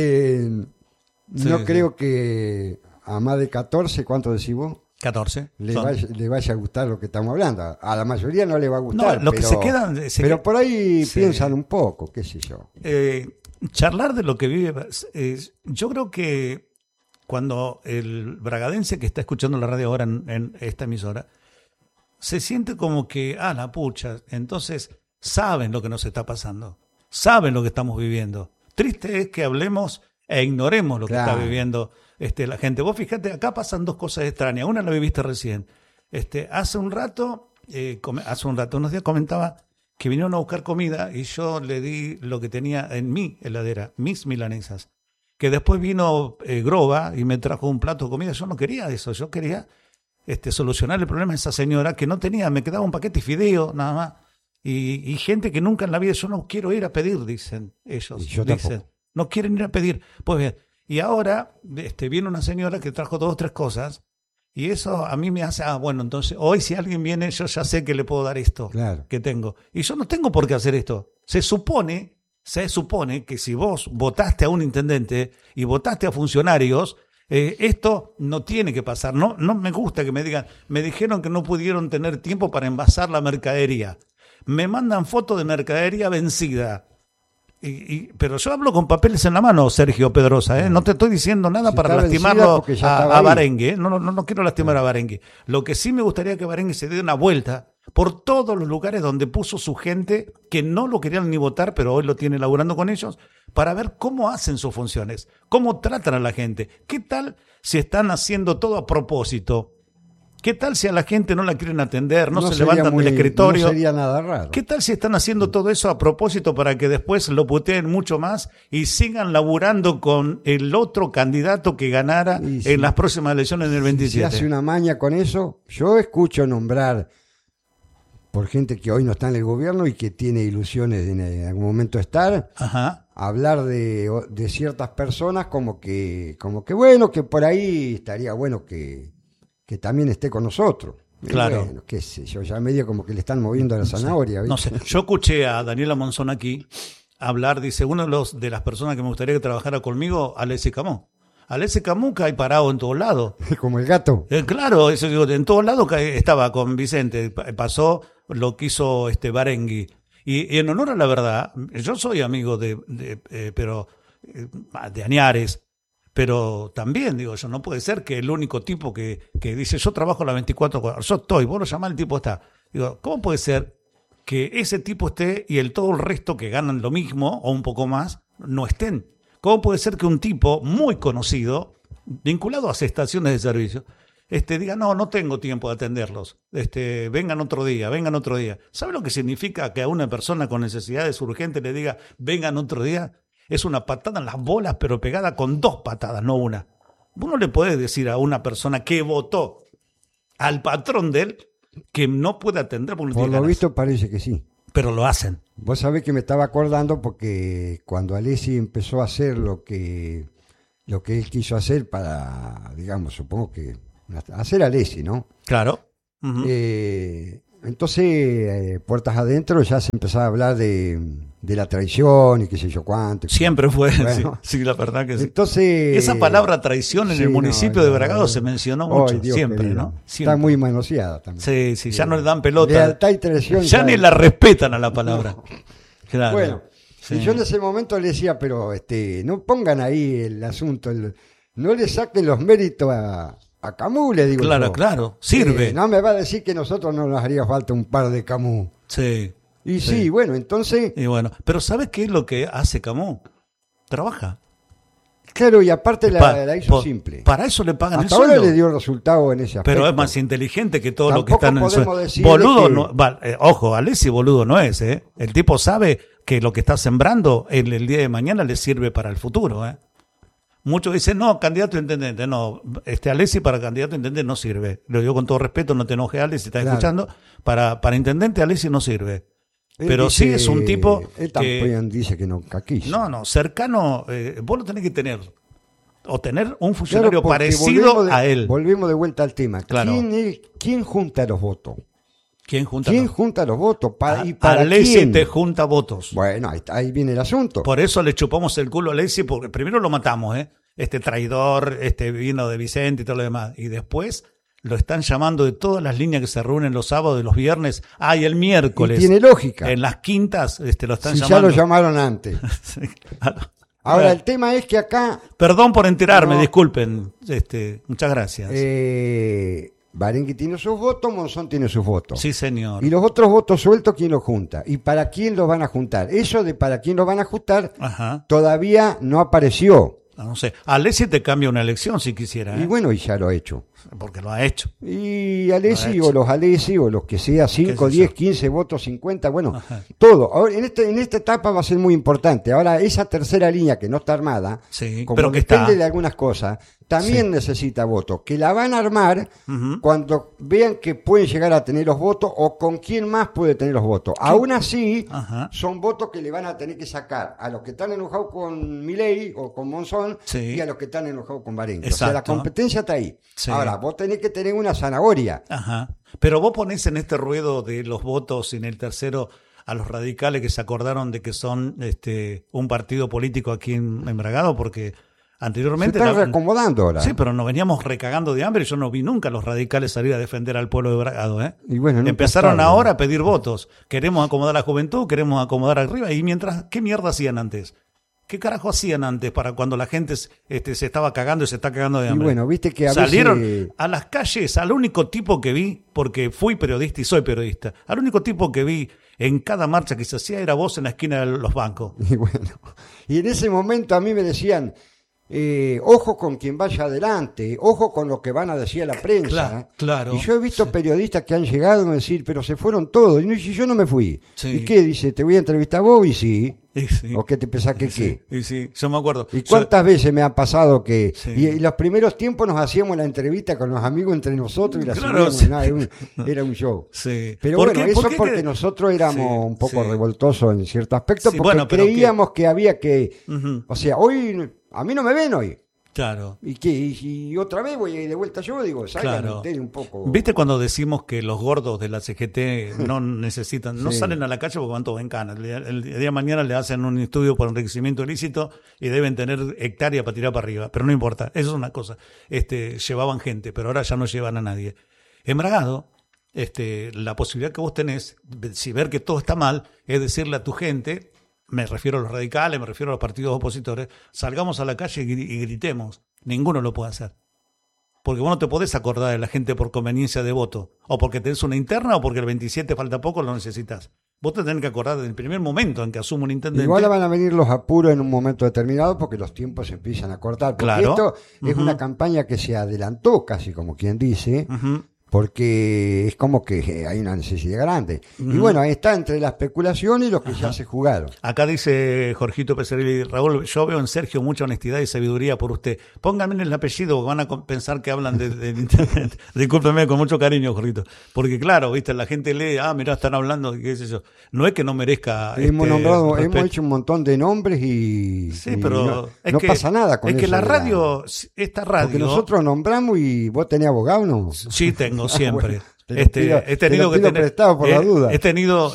no Sí, creo que a más de 14, ¿cuánto decís vos? 14. Le son. vaya a gustar lo que estamos hablando. A la mayoría no le va a gustar. No, lo que se quedan... pero por ahí Sí. piensan un poco, qué sé yo. Charlar de lo que vive... yo creo que cuando el bragadense que está escuchando la radio ahora en esta emisora, se siente como que, la pucha, entonces saben lo que nos está pasando, saben lo que estamos viviendo. Triste es que hablemos e ignoremos lo que Claro. está viviendo la gente. Vos fíjate, acá pasan dos cosas extrañas. Una la viviste recién. Hace un rato, unos días comentaba que vinieron a buscar comida y yo le di lo que tenía en mi heladera, mis milanesas. Que después vino Groba y me trajo un plato de comida. Yo no quería eso, yo quería solucionar el problema de esa señora que no tenía, me quedaba un paquete de fideo nada más. Y gente que nunca en la vida, yo no quiero ir a pedir, dicen ellos. Y yo dicen, tampoco. no quieren ir a pedir. Pues bien, y ahora viene una señora que trajo 2 o 3 cosas y eso a mí me hace, bueno, entonces hoy si alguien viene yo ya sé que le puedo dar esto Claro. que tengo. Y yo no tengo por qué hacer esto. Se supone que si vos votaste a un intendente y votaste a funcionarios, esto no tiene que pasar. No me gusta que me digan, me dijeron que no pudieron tener tiempo para envasar la mercadería. Me mandan fotos de mercadería vencida. Pero yo hablo con papeles en la mano, Sergio Pedrosa, No te estoy diciendo nada Si para está vencida lastimarlo porque ya estaba a ahí. Barengui. No quiero lastimar a Barengui. Lo que sí me gustaría que Barengui se dé una vuelta por todos los lugares donde puso su gente que no lo querían ni votar, pero hoy lo tiene laburando con ellos, para ver cómo hacen sus funciones, cómo tratan a la gente. ¿Qué tal si están haciendo todo a propósito? ¿Qué tal si a la gente no la quieren atender, no se sería levantan del escritorio? No sería nada raro. ¿Qué tal si están haciendo todo eso a propósito para que después lo puteen mucho más y sigan laburando con el otro candidato que ganara Y si- en las próximas elecciones del Si 27? hace una maña con eso, yo escucho nombrar por gente que hoy no está en el gobierno y que tiene ilusiones de en algún momento estar, Ajá. hablar de ciertas personas como que bueno, que por ahí estaría bueno que también esté con nosotros. Y Claro. bueno, qué sé yo, ya medio como que le están moviendo la zanahoria. No ¿viste? sé, yo escuché a Daniela Monzón aquí hablar, dice, uno de las personas que me gustaría que trabajara conmigo, Alessi Camó. Alessi Camó cae parado en todos lados. Como el gato. Claro, eso digo, en todos lados estaba con Vicente, pasó lo que hizo Barengui. Y en honor a la verdad, yo soy amigo de Añares, pero también, digo yo, no puede ser que el único tipo que dice, yo trabajo las 24 horas, yo estoy, vos lo llamás, el tipo está. Digo, ¿cómo puede ser que ese tipo esté y todo el resto que ganan lo mismo o un poco más no estén? ¿Cómo puede ser que un tipo muy conocido, vinculado a estaciones de servicio, diga, no tengo tiempo de atenderlos, vengan otro día. ¿Sabe lo que significa que a una persona con necesidades urgentes le diga, vengan otro día? Es una patada en las bolas, pero pegada con 2 patadas, no una. Vos no le podés decir a una persona que votó al patrón de él que no puede atender porque no Por tiene lo ganas. visto parece que sí. Pero lo hacen. Vos sabés que me estaba acordando porque cuando Alessi empezó a hacer lo que él quiso hacer para, digamos, supongo que hacer Alessi, ¿no? Claro. Ujú. Entonces, puertas adentro ya se empezaba a hablar de la traición y qué sé yo cuánto. Siempre fue, Bueno. sí, la verdad que sí. Entonces, Esa palabra traición en sí, el municipio no, de Bragado no. se mencionó Ay, mucho, Dios siempre, querido. ¿no? Está Siempre. muy manoseada también. Sí, sí, ya no le dan pelota. Lealtad y traición. Ya ni la respetan a la palabra. Claro. Bueno, Sí. y yo en ese momento le decía, pero no pongan ahí el asunto, no le saquen los méritos a Camus, le digo Claro, yo. claro, sirve. No me va a decir que nosotros no nos haría falta un par de Camus. Sí. Y sí, bueno, entonces, Y bueno, pero ¿sabes qué es lo que hace Camus? Trabaja. claro, y aparte Pa- la hizo por- simple. Para eso le pagan Hasta el ahora sueldo. le dio resultado en ese aspecto. Pero es más inteligente que todo lo que Tampoco están en el podemos sueldo. decirle Boludo que- no, ojo, Alessi boludo no es, ¿eh? El tipo sabe que lo que está sembrando el día de mañana le sirve para el futuro, ¿eh? Muchos dicen, no, candidato a intendente, no, Alessi para candidato a intendente no sirve. Lo digo con todo respeto, no te enojes, Alessi, estás Claro. escuchando. Para intendente Alessi no sirve. Él Pero dice- sí es un tipo Él que, también dice que no caquiza. no, cercano, vos lo tenés que tener. O tener un Claro, funcionario porque parecido volvemos a él. Volvemos de vuelta al tema. Claro. ¿Quién junta los votos? ¿Quién junta? ¿Quién los- junta los votos? ¿Y para Alessi quién? te junta votos. Bueno, ahí viene el asunto. Por eso le chupamos el culo a Alessi, porque primero lo matamos, ¿eh? Este traidor, vino de Vicente y todo lo demás. Y después lo están llamando de todas las líneas que se reúnen los sábados y los viernes. Y el Y miércoles. tiene lógica. En las quintas lo están Si ya llamando. lo llamaron antes. Sí, claro. Ahora, Bueno, el tema es que acá perdón por enterarme, No. disculpen. Muchas gracias. Barengui tiene sus votos, Monzón tiene sus votos. Sí, señor. Y los otros votos sueltos, ¿quién los junta? ¿Y para quién los van a juntar? Eso de para quién los van a juntar Ajá. todavía no apareció. No sé. Alessi te cambia una elección si quisiera, Y ¿eh? bueno, y ya lo ha hecho. Porque lo ha hecho. Y Alessi Lo ha o los Alessi o los que sea, 5, sé 10, yo? 15 votos, 50, bueno, Ajá. todo. Ahora, en esta etapa va a ser muy importante. Ahora, esa tercera línea que no está armada, Sí, como pero que depende está. de algunas cosas, también Sí. necesita votos, que la van a armar Ujú. cuando vean que pueden llegar a tener los votos o con quién más puede tener los votos. Aún así, Ajá. son votos que le van a tener que sacar a los que están enojados con Milei o con Monzón Sí. y a los que están enojados con Barengui. O sea, la Exacto. competencia está ahí. Sí. Ahora, vos tenés que tener una zanahoria. Ajá. Pero vos ponés en este ruedo de los votos en el tercero a los radicales que se acordaron de que son un partido político aquí en Bragado, porque Se anteriormente... están reacomodando ahora. Sí, pero nos veníamos recagando de hambre. Yo no vi nunca a los radicales salir a defender al pueblo de Bragado, ¿eh? Y bueno, nunca Empezaron es tarde. ahora a pedir votos. Queremos acomodar a la juventud, queremos acomodar arriba. Y mientras, ¿qué mierda hacían antes? ¿Qué carajo hacían antes para cuando la gente se estaba cagando y se está cagando de Y hambre? bueno, viste que a Salieron veces... a las calles, al único tipo que vi, porque fui periodista y soy periodista, al único tipo que vi en cada marcha que se hacía era vos en la esquina de los bancos. Y bueno, y en ese momento a mí me decían, ojo con quien vaya adelante, ojo con lo que van a decir a la prensa. Claro, claro. Y yo he visto periodistas que han llegado a decir, pero se fueron todos, y yo no me fui. Sí. ¿Y qué? Dice, te voy a entrevistar a vos, y sí. Y sí, ¿O qué te pensás que qué? y sí, yo me acuerdo. ¿Y cuántas veces me ha pasado que Sí. y en los primeros tiempos nos hacíamos la entrevista con los amigos entre nosotros y la Claro, subíamos, sí. nada, era un show. Sí. Pero ¿Por bueno, qué- eso por qué porque cre- nosotros éramos Sí, un poco sí. revoltosos en cierto aspecto, Sí, porque bueno, pero creíamos que había que, Ujú. o sea, hoy a mí no me ven hoy. Claro. ¿Y qué? Y otra vez voy de vuelta yo, digo, salgan Claro. ustedes un poco. ¿Viste cuando decimos que los gordos de la CGT no necesitan, no Sí. salen a la calle porque van todos en cana? El día de mañana le hacen un estudio por enriquecimiento ilícito y deben tener hectáreas para tirar para arriba. Pero no importa, eso es una cosa. Llevaban gente, pero ahora ya no llevan a nadie. En Bragado, la posibilidad que vos tenés, si ver que todo está mal, es decirle a tu gente, me refiero a los radicales, me refiero a los partidos opositores, salgamos a la calle y gritemos. Ninguno lo puede hacer. Porque vos no te podés acordar de la gente por conveniencia de voto, o porque tenés una interna, o porque el 27 falta poco, lo necesitas. Vos te tenés que acordar del primer momento en que asume un intendente. Igual van a venir los apuros en un momento determinado porque los tiempos se empiezan a cortar. Porque Claro. esto es Ujú. una campaña que se adelantó, casi como quien dice, Ujú. porque es como que hay una necesidad grande. Y bueno, ahí está entre la especulación y lo que ya se jugaron. Acá dice Jorgito Pecerelli, Raúl, yo veo en Sergio mucha honestidad y sabiduría por usted. Pónganme el apellido, porque van a pensar que hablan del internet. Discúlpeme, con mucho cariño, Jorgito. Porque claro, viste, la gente lee, mirá, están hablando, qué sé yo. No es que no merezca... Hemos hecho un montón de nombres y... Sí, pero no pasa nada con eso. Es que la radio, esta radio... Porque nosotros nombramos y vos tenés abogado, ¿no? Sí, tengo siempre. Bueno, he tenido que tener prestado por la duda. He tenido,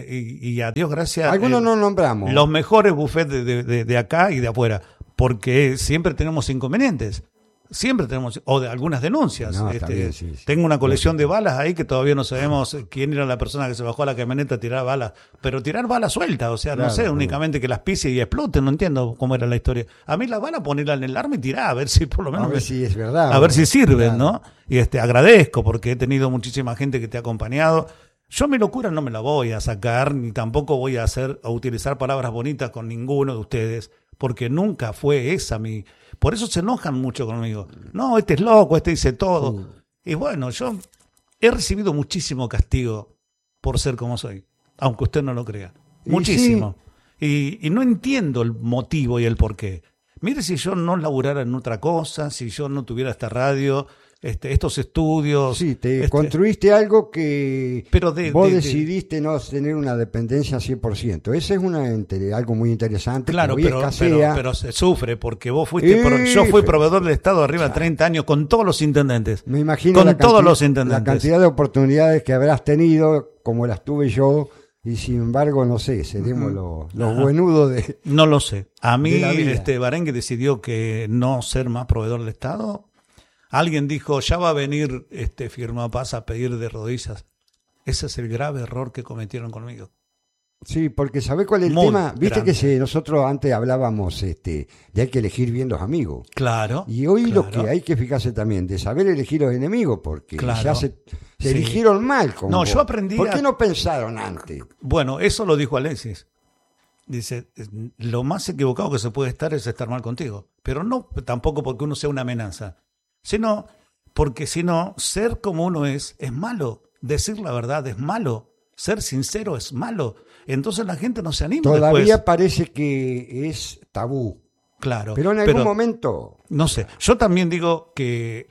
y a Dios gracias. Algunos no nombramos. Los mejores buffets de acá y de afuera, porque siempre tenemos inconvenientes. Siempre tenemos, o de algunas denuncias. No, también, sí. Tengo una colección de balas ahí que todavía no sabemos quién era la persona que se bajó a la camioneta a tirar balas. Pero tirar balas sueltas, o sea, claro, no sé, únicamente que las pise y exploten, no entiendo cómo era la historia. A mí las balas ponerla en el arma y tirar, a ver si por lo menos... A ver si es verdad. A ver si sirven, claro. ¿No? Y agradezco porque he tenido muchísima gente que te ha acompañado. Yo mi locura no me la voy a sacar, ni tampoco voy a utilizar palabras bonitas con ninguno de ustedes, porque nunca fue esa mi... Por eso se enojan mucho conmigo. No, este es loco, este dice todo. Y bueno, yo he recibido muchísimo castigo por ser como soy, aunque usted no lo crea. Muchísimo. Sí. Y no entiendo el motivo y el porqué. Mire, si yo no laburara en otra cosa, si yo no tuviera esta radio, estos estudios... Sí, construiste algo que vos decidiste no tener una dependencia 100%. Ese es algo muy interesante. Claro, pero se sufre porque vos fuiste... yo fui proveedor del Estado arriba de 30 años con todos los intendentes. Me imagino la cantidad de oportunidades que habrás tenido, como las tuve yo, y sin embargo, no sé, seremos los buenudos de... No lo sé. A mí, Barengue decidió que no ser más proveedor del Estado... Alguien dijo, ya va a venir Firma Paz a pedir de rodillas. Ese es el grave error que cometieron conmigo. Sí, porque ¿sabés cuál es el tema? Viste que nosotros antes hablábamos de hay que elegir bien los amigos. Claro. Y hoy lo que hay que fijarse también, de saber elegir los enemigos, porque ya se eligieron mal. Yo aprendí... ¿Por qué no pensaron antes? Bueno, eso lo dijo Alexis. Dice, lo más equivocado que se puede estar es estar mal contigo. Pero no tampoco porque uno sea una amenaza. Sino porque ser como uno es malo. Decir la verdad es malo. Ser sincero es malo. Entonces la gente no se anima. Todavía parece que es tabú. Claro. Pero en algún momento... No sé. Yo también digo que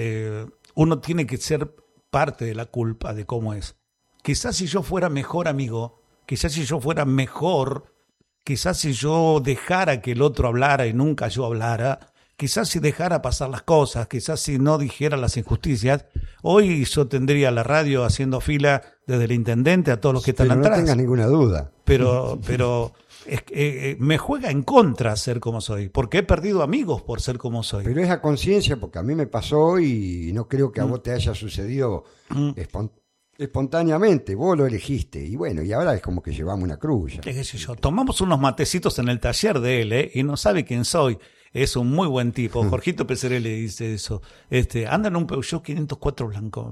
uno tiene que ser parte de la culpa de cómo es. Quizás si yo fuera mejor amigo, quizás si yo fuera mejor, quizás si yo dejara que el otro hablara y nunca yo hablara... Quizás si dejara pasar las cosas, quizás si no dijera las injusticias, hoy yo tendría la radio haciendo fila desde el intendente a todos los que están atrás. No tengas ninguna duda. Pero me juega en contra ser como soy, porque he perdido amigos por ser como soy. Pero es a conciencia, porque a mí me pasó y no creo que a vos te haya sucedido espontáneamente. Vos lo elegiste y bueno, y ahora es como que llevamos una cruz. ¿Qué sé yo? Tomamos unos matecitos en el taller de él, y no sabe quién soy. Es un muy buen tipo. Jorgito Pecerelli dice eso. Anda en un Peugeot 504 blanco.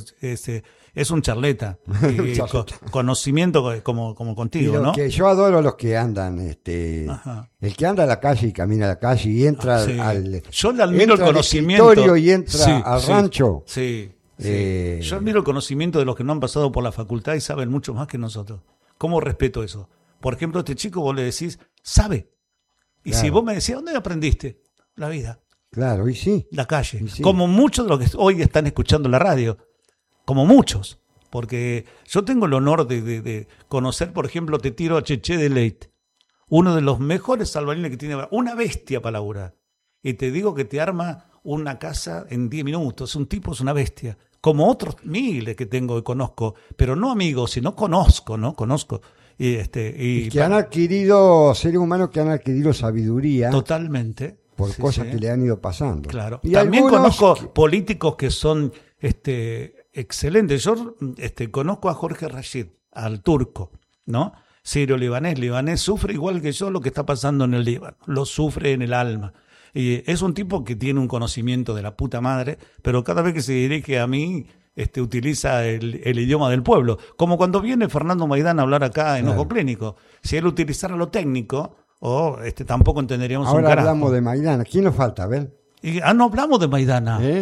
Es un charleta. Conocimiento como contigo, ¿no? Que yo adoro los que andan. El que anda a la calle y camina a la calle y entra al... Yo le admiro el conocimiento. Y entra al rancho. Sí. Yo admiro el conocimiento de los que no han pasado por la facultad y saben mucho más que nosotros. ¿Cómo respeto eso? Por ejemplo, a este chico vos le decís, sabe. Y claro. Si vos me decías, ¿dónde aprendiste? La vida. Claro, y sí. La calle. Y sí. Como muchos de los que hoy están escuchando la radio. Como muchos. Porque yo tengo el honor de conocer, por ejemplo, te tiro a Cheche de Leite. Uno de los mejores albañiles que tiene. Una bestia para laburar. Y te digo que te arma una casa en 10 minutos. Un tipo es una bestia. Como otros miles que tengo y conozco. Pero no amigos, sino conozco, ¿no? Conozco. Y que han adquirido, seres humanos que han adquirido sabiduría. Totalmente. Por cosas que le han ido pasando. Claro. Y también conozco políticos que son excelentes. Yo conozco a Jorge Rashid, al turco, ¿no? Sirio-libanés sufre igual que yo lo que está pasando en el Líbano. Lo sufre en el alma. Y es un tipo que tiene un conocimiento de la puta madre, pero cada vez que se dirige a mí... utiliza el idioma del pueblo. Como cuando viene Fernando Maidana a hablar acá en Ojo Clínico. Si él utilizara lo técnico, tampoco entenderíamos un carajo. Ahora hablamos de Maidana. ¿Quién nos falta? A ver. No hablamos de Maidana.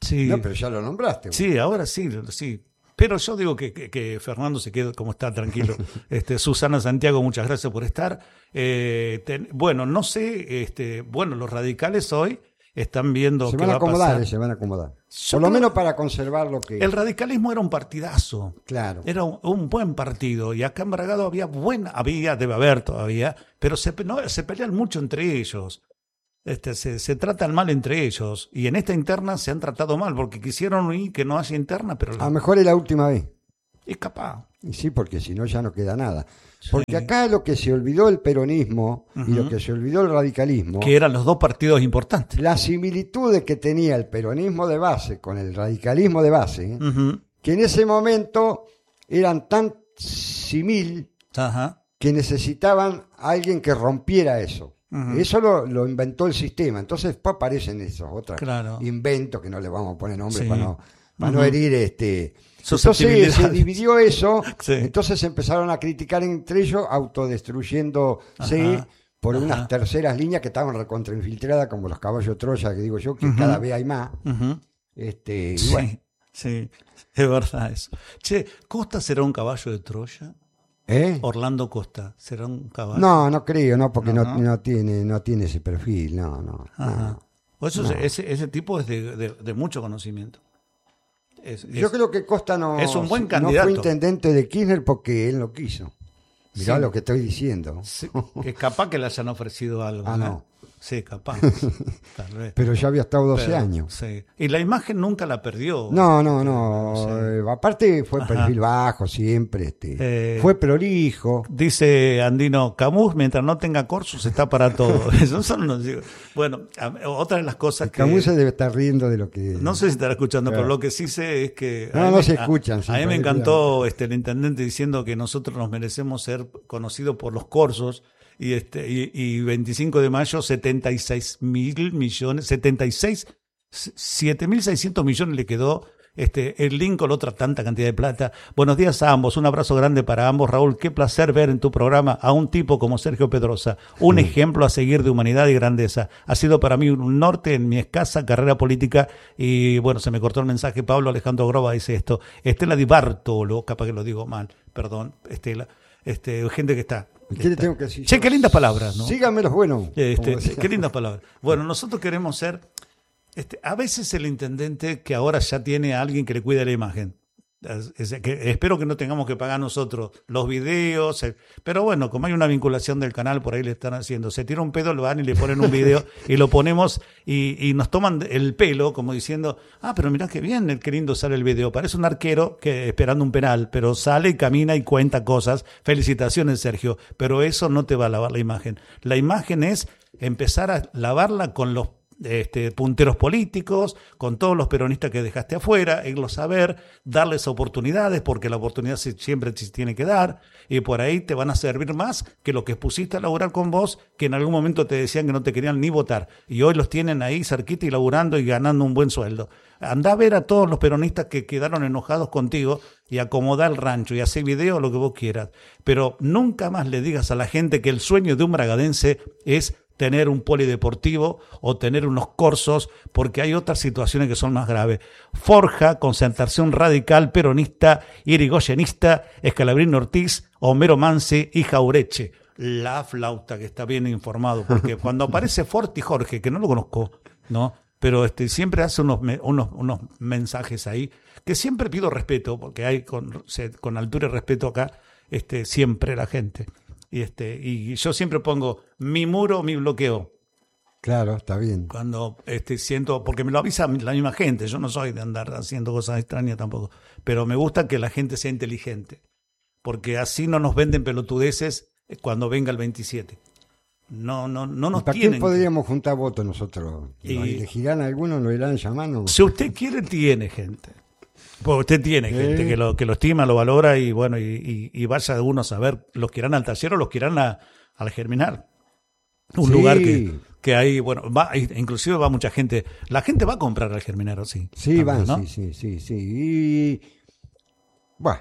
Sí. No, pero ya lo nombraste. Sí, ahora sí, sí. Pero yo digo que Fernando se quede como está, tranquilo. Susana Santiago, muchas gracias por estar. Bueno, no sé, bueno, los radicales hoy están viendo Se qué van a va a acomodar, pasar. se van a acomodar. Yo Por lo creo- menos para conservar lo que... El radicalismo era un partidazo. Claro. Era un buen partido. Y acá en Bragado debe haber todavía, pero se pelean mucho entre ellos. Se tratan mal entre ellos. Y en esta interna se han tratado mal, porque quisieron ir que no haya interna, pero A lo mejor es la última vez. es capaz. Y sí, porque si no ya no queda nada. Porque acá lo que se olvidó el peronismo y lo que se olvidó el radicalismo, Que eran los dos partidos importantes. las similitudes que tenía el peronismo de base con el radicalismo de base, Ujú. que en ese momento eran tan simil Ajá. que necesitaban a alguien que rompiera eso. Ujú. Eso lo inventó el sistema. Entonces después aparecen esos otros Claro. inventos que no le vamos a poner nombre Sí. para no herir Entonces Susceptibilidades. se dividió eso, Sí. entonces empezaron a criticar entre ellos, autodestruyéndose Ajá. por Ajá. unas terceras líneas que estaban recontrainfiltradas, como los caballos de Troya, que digo yo, que cada vez hay más. Ujú. Y Sí, bueno, sí, es verdad eso. Che, ¿Costa será un caballo de Troya? ¿eh? Orlando Costa, ¿será un caballo? No, no creo, no, porque No. no tiene ese perfil, no. Ajá. O eso, ese tipo es de mucho conocimiento. Yo creo que Costa no, es un buen no candidato. fue intendente de Kirchner porque él no quiso. Mirá Sí. lo que estoy diciendo. Sí, es capaz que le hayan ofrecido algo. Ah, ¿eh? no. Sí, capaz. Tal vez. Pero ya había estado 12 Pero, años. Sí. Y la imagen nunca la perdió. No. Sí. Aparte fue Ajá. perfil bajo siempre. Eh, Fue prolijo. Dice Andino, Camus, mientras no tenga corsos, está para todo. Eso son los- Bueno, otra de las cosas que... Camus se debe estar riendo de lo que... No sé si estará escuchando, Claro. pero lo que sí sé es que... No, a mí no me- se escuchan, sí, A mí me parece encantó el intendente diciendo que nosotros nos merecemos ser conocidos por los corsos y 25 de mayo 76.000 millones, 7.600 millones le quedó el Lincoln, otra tanta cantidad de plata. Buenos días a ambos, un abrazo grande para ambos. Raúl, qué placer ver en tu programa a un tipo como Sergio Pedrosa, un ejemplo a seguir de humanidad y grandeza. Ha sido para mí un norte en mi escasa carrera política y bueno, se me cortó el mensaje. Pablo Alejandro Groba dice esto. Estela Di Bartolo, capaz que lo digo mal, perdón, Estela, gente que está. ¿Qué le tengo que decir? Che, qué lindas palabras, ¿no? Síganme los buenos. como decía. Qué lindas palabras. Bueno, nosotros queremos ser, a veces el intendente que ahora ya tiene a alguien que le cuide la imagen. Espero que no tengamos que pagar nosotros los videos, pero bueno, como hay una vinculación del canal, por ahí le están haciendo. Se tira un pedo, lo van y le ponen un video y lo ponemos y nos toman el pelo como diciendo, pero mirá qué bien, qué lindo sale el video. Parece un arquero que esperando un penal, pero sale y camina y cuenta cosas. Felicitaciones, Sergio, pero eso no te va a lavar la imagen. La imagen es empezar a lavarla con los punteros políticos, con todos los peronistas que dejaste afuera, irlos a ver, darles oportunidades, porque la oportunidad siempre se tiene que dar, y por ahí te van a servir más que lo que pusiste a laburar con vos, que en algún momento te decían que no te querían ni votar, y hoy los tienen ahí cerquita y laburando y ganando un buen sueldo. Andá a ver a todos los peronistas que quedaron enojados contigo y acomodá el rancho y hacé video, lo que vos quieras, pero nunca más le digas a la gente que el sueño de un bragadense es tener un polideportivo o tener unos corsos, porque hay otras situaciones que son más graves. Forja, Concentración Radical, Peronista, Irigoyenista, Escalabrín Ortiz, Homero Mansi y Jaureche. La flauta, que está bien informado, porque cuando aparece Forti Jorge, que no lo conozco, ¿no? Pero siempre hace unos mensajes ahí, que siempre pido respeto, porque hay con altura y respeto acá, siempre la gente. Y yo siempre pongo mi muro, mi bloqueo. Claro, está bien. Cuando siento, porque me lo avisa la misma gente, yo no soy de andar haciendo cosas extrañas tampoco, pero me gusta que la gente sea inteligente, porque así no nos venden pelotudeces cuando venga el 27. No nos ¿Para tienen. quién podríamos juntar votos nosotros? ¿Nos elegirán algunos? ¿Nos irán llamando? Si usted quiere, tiene gente. Pues usted tiene gente que lo estima, lo valora y bueno, y vaya uno a saber, los que irán al taller o los que irán al Germinal. Un lugar que hay, bueno, inclusive va mucha gente. La gente va a comprar al Germinal, sí. Sí, también, van, ¿no? sí. Y bueno,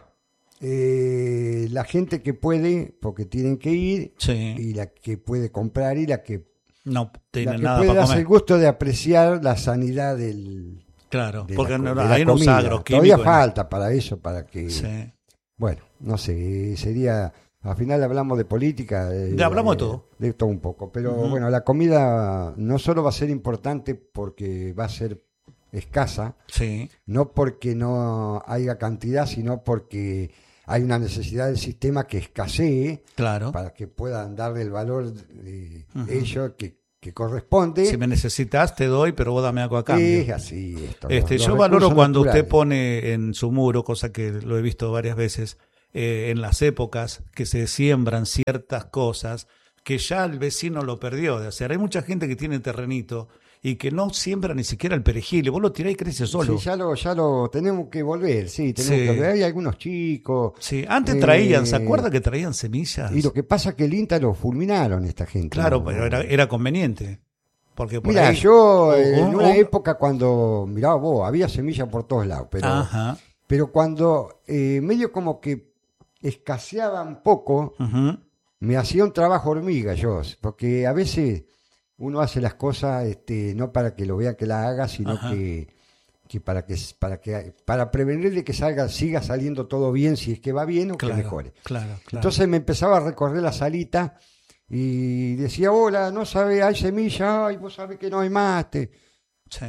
la gente que puede, porque tienen que ir, Sí. y la que puede comprar y la que No tiene puede nada para darse comer. el gusto de apreciar la sanidad del Claro, de porque la hay unos comida. agroquímicos. Todavía falta para eso, para que... Sí. Bueno, no sé, sería... Al final hablamos de política, Ya hablamos de todo. De todo un poco. Pero Ujú. bueno, la comida no solo va a ser importante porque va a ser escasa, Sí, no porque no haya cantidad, sino porque hay una necesidad del sistema que escasee claro. para que puedan darle el valor de Ujú. ello que corresponde. Si me necesitas, te doy, pero vos dame algo a cambio. Es así esto. Yo valoro recursos cuando usted naturales. pone en su muro, cosa que lo he visto varias veces, en las épocas que se siembran ciertas cosas que ya el vecino lo perdió de hacer. Hay mucha gente que tiene terrenito y que no siembra ni siquiera el perejil. Vos lo tirás y crece solo. Sí, ya lo tenemos que volver, sí, tenemos Sí. que volver. Hay algunos chicos. Sí, antes traían, ¿se eh, acuerda que traían semillas? Y lo que pasa es que el INTA lo fulminaron esta gente. Claro, No, pero no. era conveniente. Porque por Mira, ahí, yo en o- una o- época cuando, mirá vos, había semillas por todos lados, Ajá. pero cuando medio como que escaseaba un poco, Ujú. me hacía un trabajo hormiga yo, porque a veces uno hace las cosas no para que lo vea que la haga, sino Ajá. que para prevenir de que siga saliendo todo bien, si es que va bien o que Claro, mejore. claro. Entonces me empezaba a recorrer la salita y decía, hola, no sabe, hay semilla, ay, vos sabés que no hay más. Sí,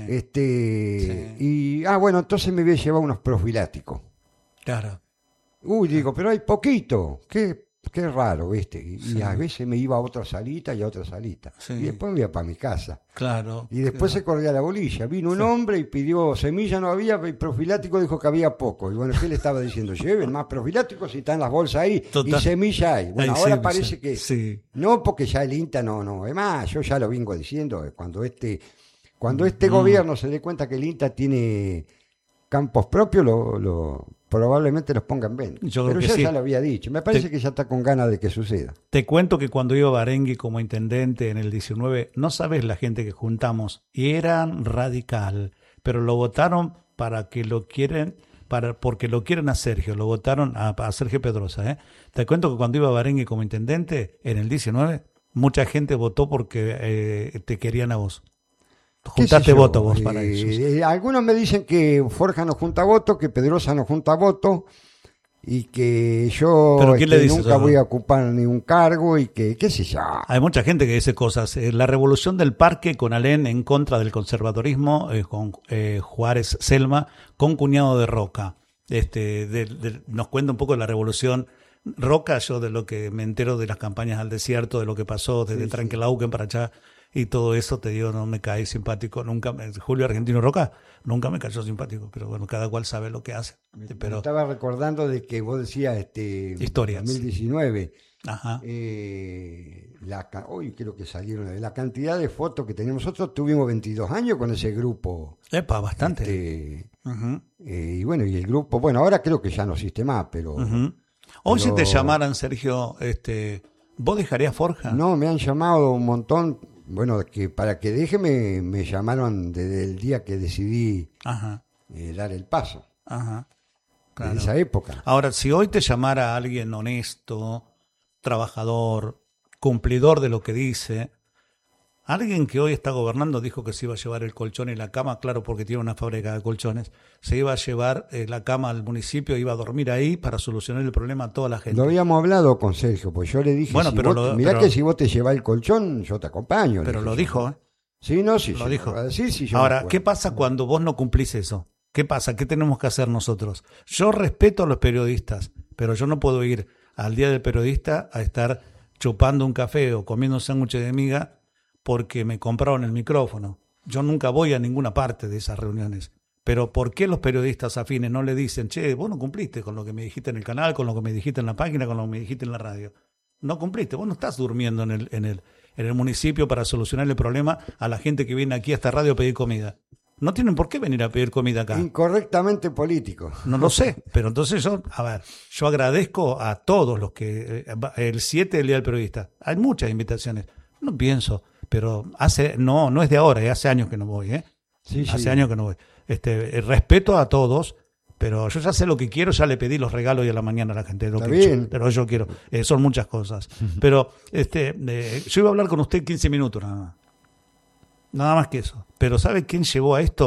Bueno, entonces me voy a llevar unos profiláticos. claro. Uy, digo, pero hay poquito, qué raro, ¿viste? Sí. Y a veces me iba a otra salita y a otra salita. Sí. Y después me iba para mi casa. Claro. Y después se corría la bolilla. Vino un hombre y pidió semilla, no había, y profilático dijo que había poco. Y bueno, ¿qué le estaba diciendo? Lleven más profiláticos si están las bolsas ahí. Total. Y semilla hay. Bueno, Ay, ahora sí, parece sí. que Sí. no, porque ya el INTA no. Es más, yo ya lo vengo diciendo, cuando este gobierno se dé cuenta que el INTA tiene campos propios, probablemente los pongan en venta. Yo creo Pero que yo sí. ya lo había dicho. Me parece que ya está con ganas de que suceda. Te cuento que cuando iba Barengui como intendente en el 19, no sabes la gente que juntamos, y eran radical, pero lo votaron porque lo quieren a Sergio, lo votaron a Sergio Pedrosa. Te cuento que cuando iba Barengui como intendente en el 19, mucha gente votó porque te querían a vos. ¿Qué sé Juntaste yo? votos vos para eso. Algunos me dicen que Forja no junta voto, que Pedrosa no junta voto y que yo ¿Pero quién le dice nunca eso? voy a ocupar ningún cargo y que, qué sé yo. Hay mucha gente que dice cosas. La revolución del parque con Alén en contra del conservadorismo, con Juárez Selma, con Cuñado de Roca. Nos cuenta un poco de la revolución. Roca, yo de lo que me entero de las campañas al desierto, de lo que pasó desde Tranquilauquen para allá y todo eso, te digo, no me cae simpático. Julio Argentino Roca nunca me cayó simpático, pero bueno, cada cual sabe lo que hace. Me Pero, estaba recordando de que vos decías Historias. 2019. ajá. Hoy creo que salieron la cantidad de fotos que teníamos. Nosotros tuvimos 22 años con ese grupo. Epa, bastante. Ujú, Y bueno, y el grupo, bueno, ahora creo que ya no existe más, pero ujú. Hoy si pero- te llamaran, Sergio, ¿vos dejarías Forja? no, me han llamado un montón. Bueno, que para que deje me llamaron desde el día que decidí Ajá, dar el paso, ajá. en Claro. esa época. Ahora, si hoy te llamara alguien honesto, trabajador, cumplidor de lo que dice, alguien que hoy está gobernando dijo que se iba a llevar el colchón y la cama, claro, porque tiene una fábrica de colchones, se iba a llevar la cama al municipio, iba a dormir ahí para solucionar el problema a toda la gente. Lo habíamos hablado con Sergio, pues yo le dije, Bueno, pero mirá pero- que si vos te llevás el colchón, yo te acompaño. le Pero dije lo yo. dijo, ¿eh? Sí, no, sí, Lo sí, dijo. va a decir, sí, yo me Ahora, acuerdo. ¿qué pasa cuando vos no cumplís eso? ¿Qué pasa? ¿Qué tenemos que hacer nosotros? Yo respeto a los periodistas, pero yo no puedo ir al día del periodista a estar chupando un café o comiendo un sándwich de miga porque me compraron el micrófono. Yo nunca voy a ninguna parte de esas reuniones. Pero ¿por qué los periodistas afines no le dicen, che, vos no cumpliste con lo que me dijiste en el canal, con lo que me dijiste en la página, con lo que me dijiste en la radio? No cumpliste, vos no estás durmiendo en el municipio para solucionar el problema a la gente que viene aquí a esta radio a pedir comida. No tienen por qué venir a pedir comida acá. Incorrectamente político. No lo sé, pero entonces yo agradezco a todos los que, el 7 del Día del Periodista, hay muchas invitaciones, no pienso, pero no es de ahora, hace años que no voy, Sí, hace sí. años que no voy. Respeto a todos, pero yo ya sé lo que quiero, ya le pedí los regalos y a la mañana a la gente, Está bien. pero yo quiero, son muchas cosas. Pero yo iba a hablar con usted 15 minutos nada más que eso. Pero ¿sabe quién llevó a esto?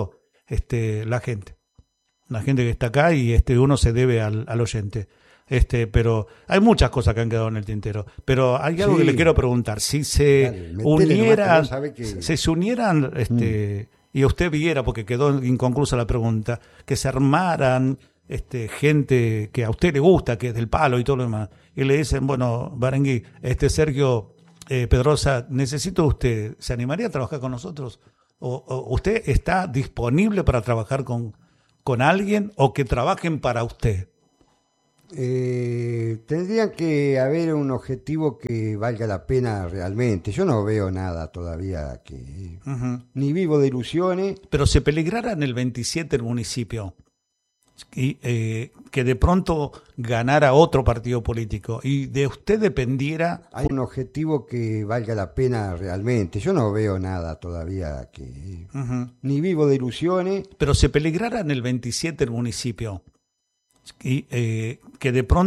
la gente. La gente que está acá y uno se debe al oyente. Pero hay muchas cosas que han quedado en el tintero. Pero hay algo que le quiero preguntar. Si se unieran, se unieran, y usted viera, porque quedó inconclusa la pregunta, que se armaran gente que a usted le gusta, que es del palo y todo lo demás, y le dicen, bueno, Barengui, Sergio Pedrosa, necesito usted, ¿se animaría a trabajar con nosotros? ¿O usted está disponible para trabajar con alguien o que trabajen para usted? Tendría que haber un objetivo que valga la pena realmente. Yo no veo nada todavía que... Ni vivo de ilusiones. Pero se peligrara en el 27 el municipio y que de pronto ganara otro partido político y de usted dependiera... Hay un objetivo que valga la pena realmente. Yo no veo nada todavía que... Ni vivo de ilusiones. Pero se peligrara en el 27 el municipio y que de pronto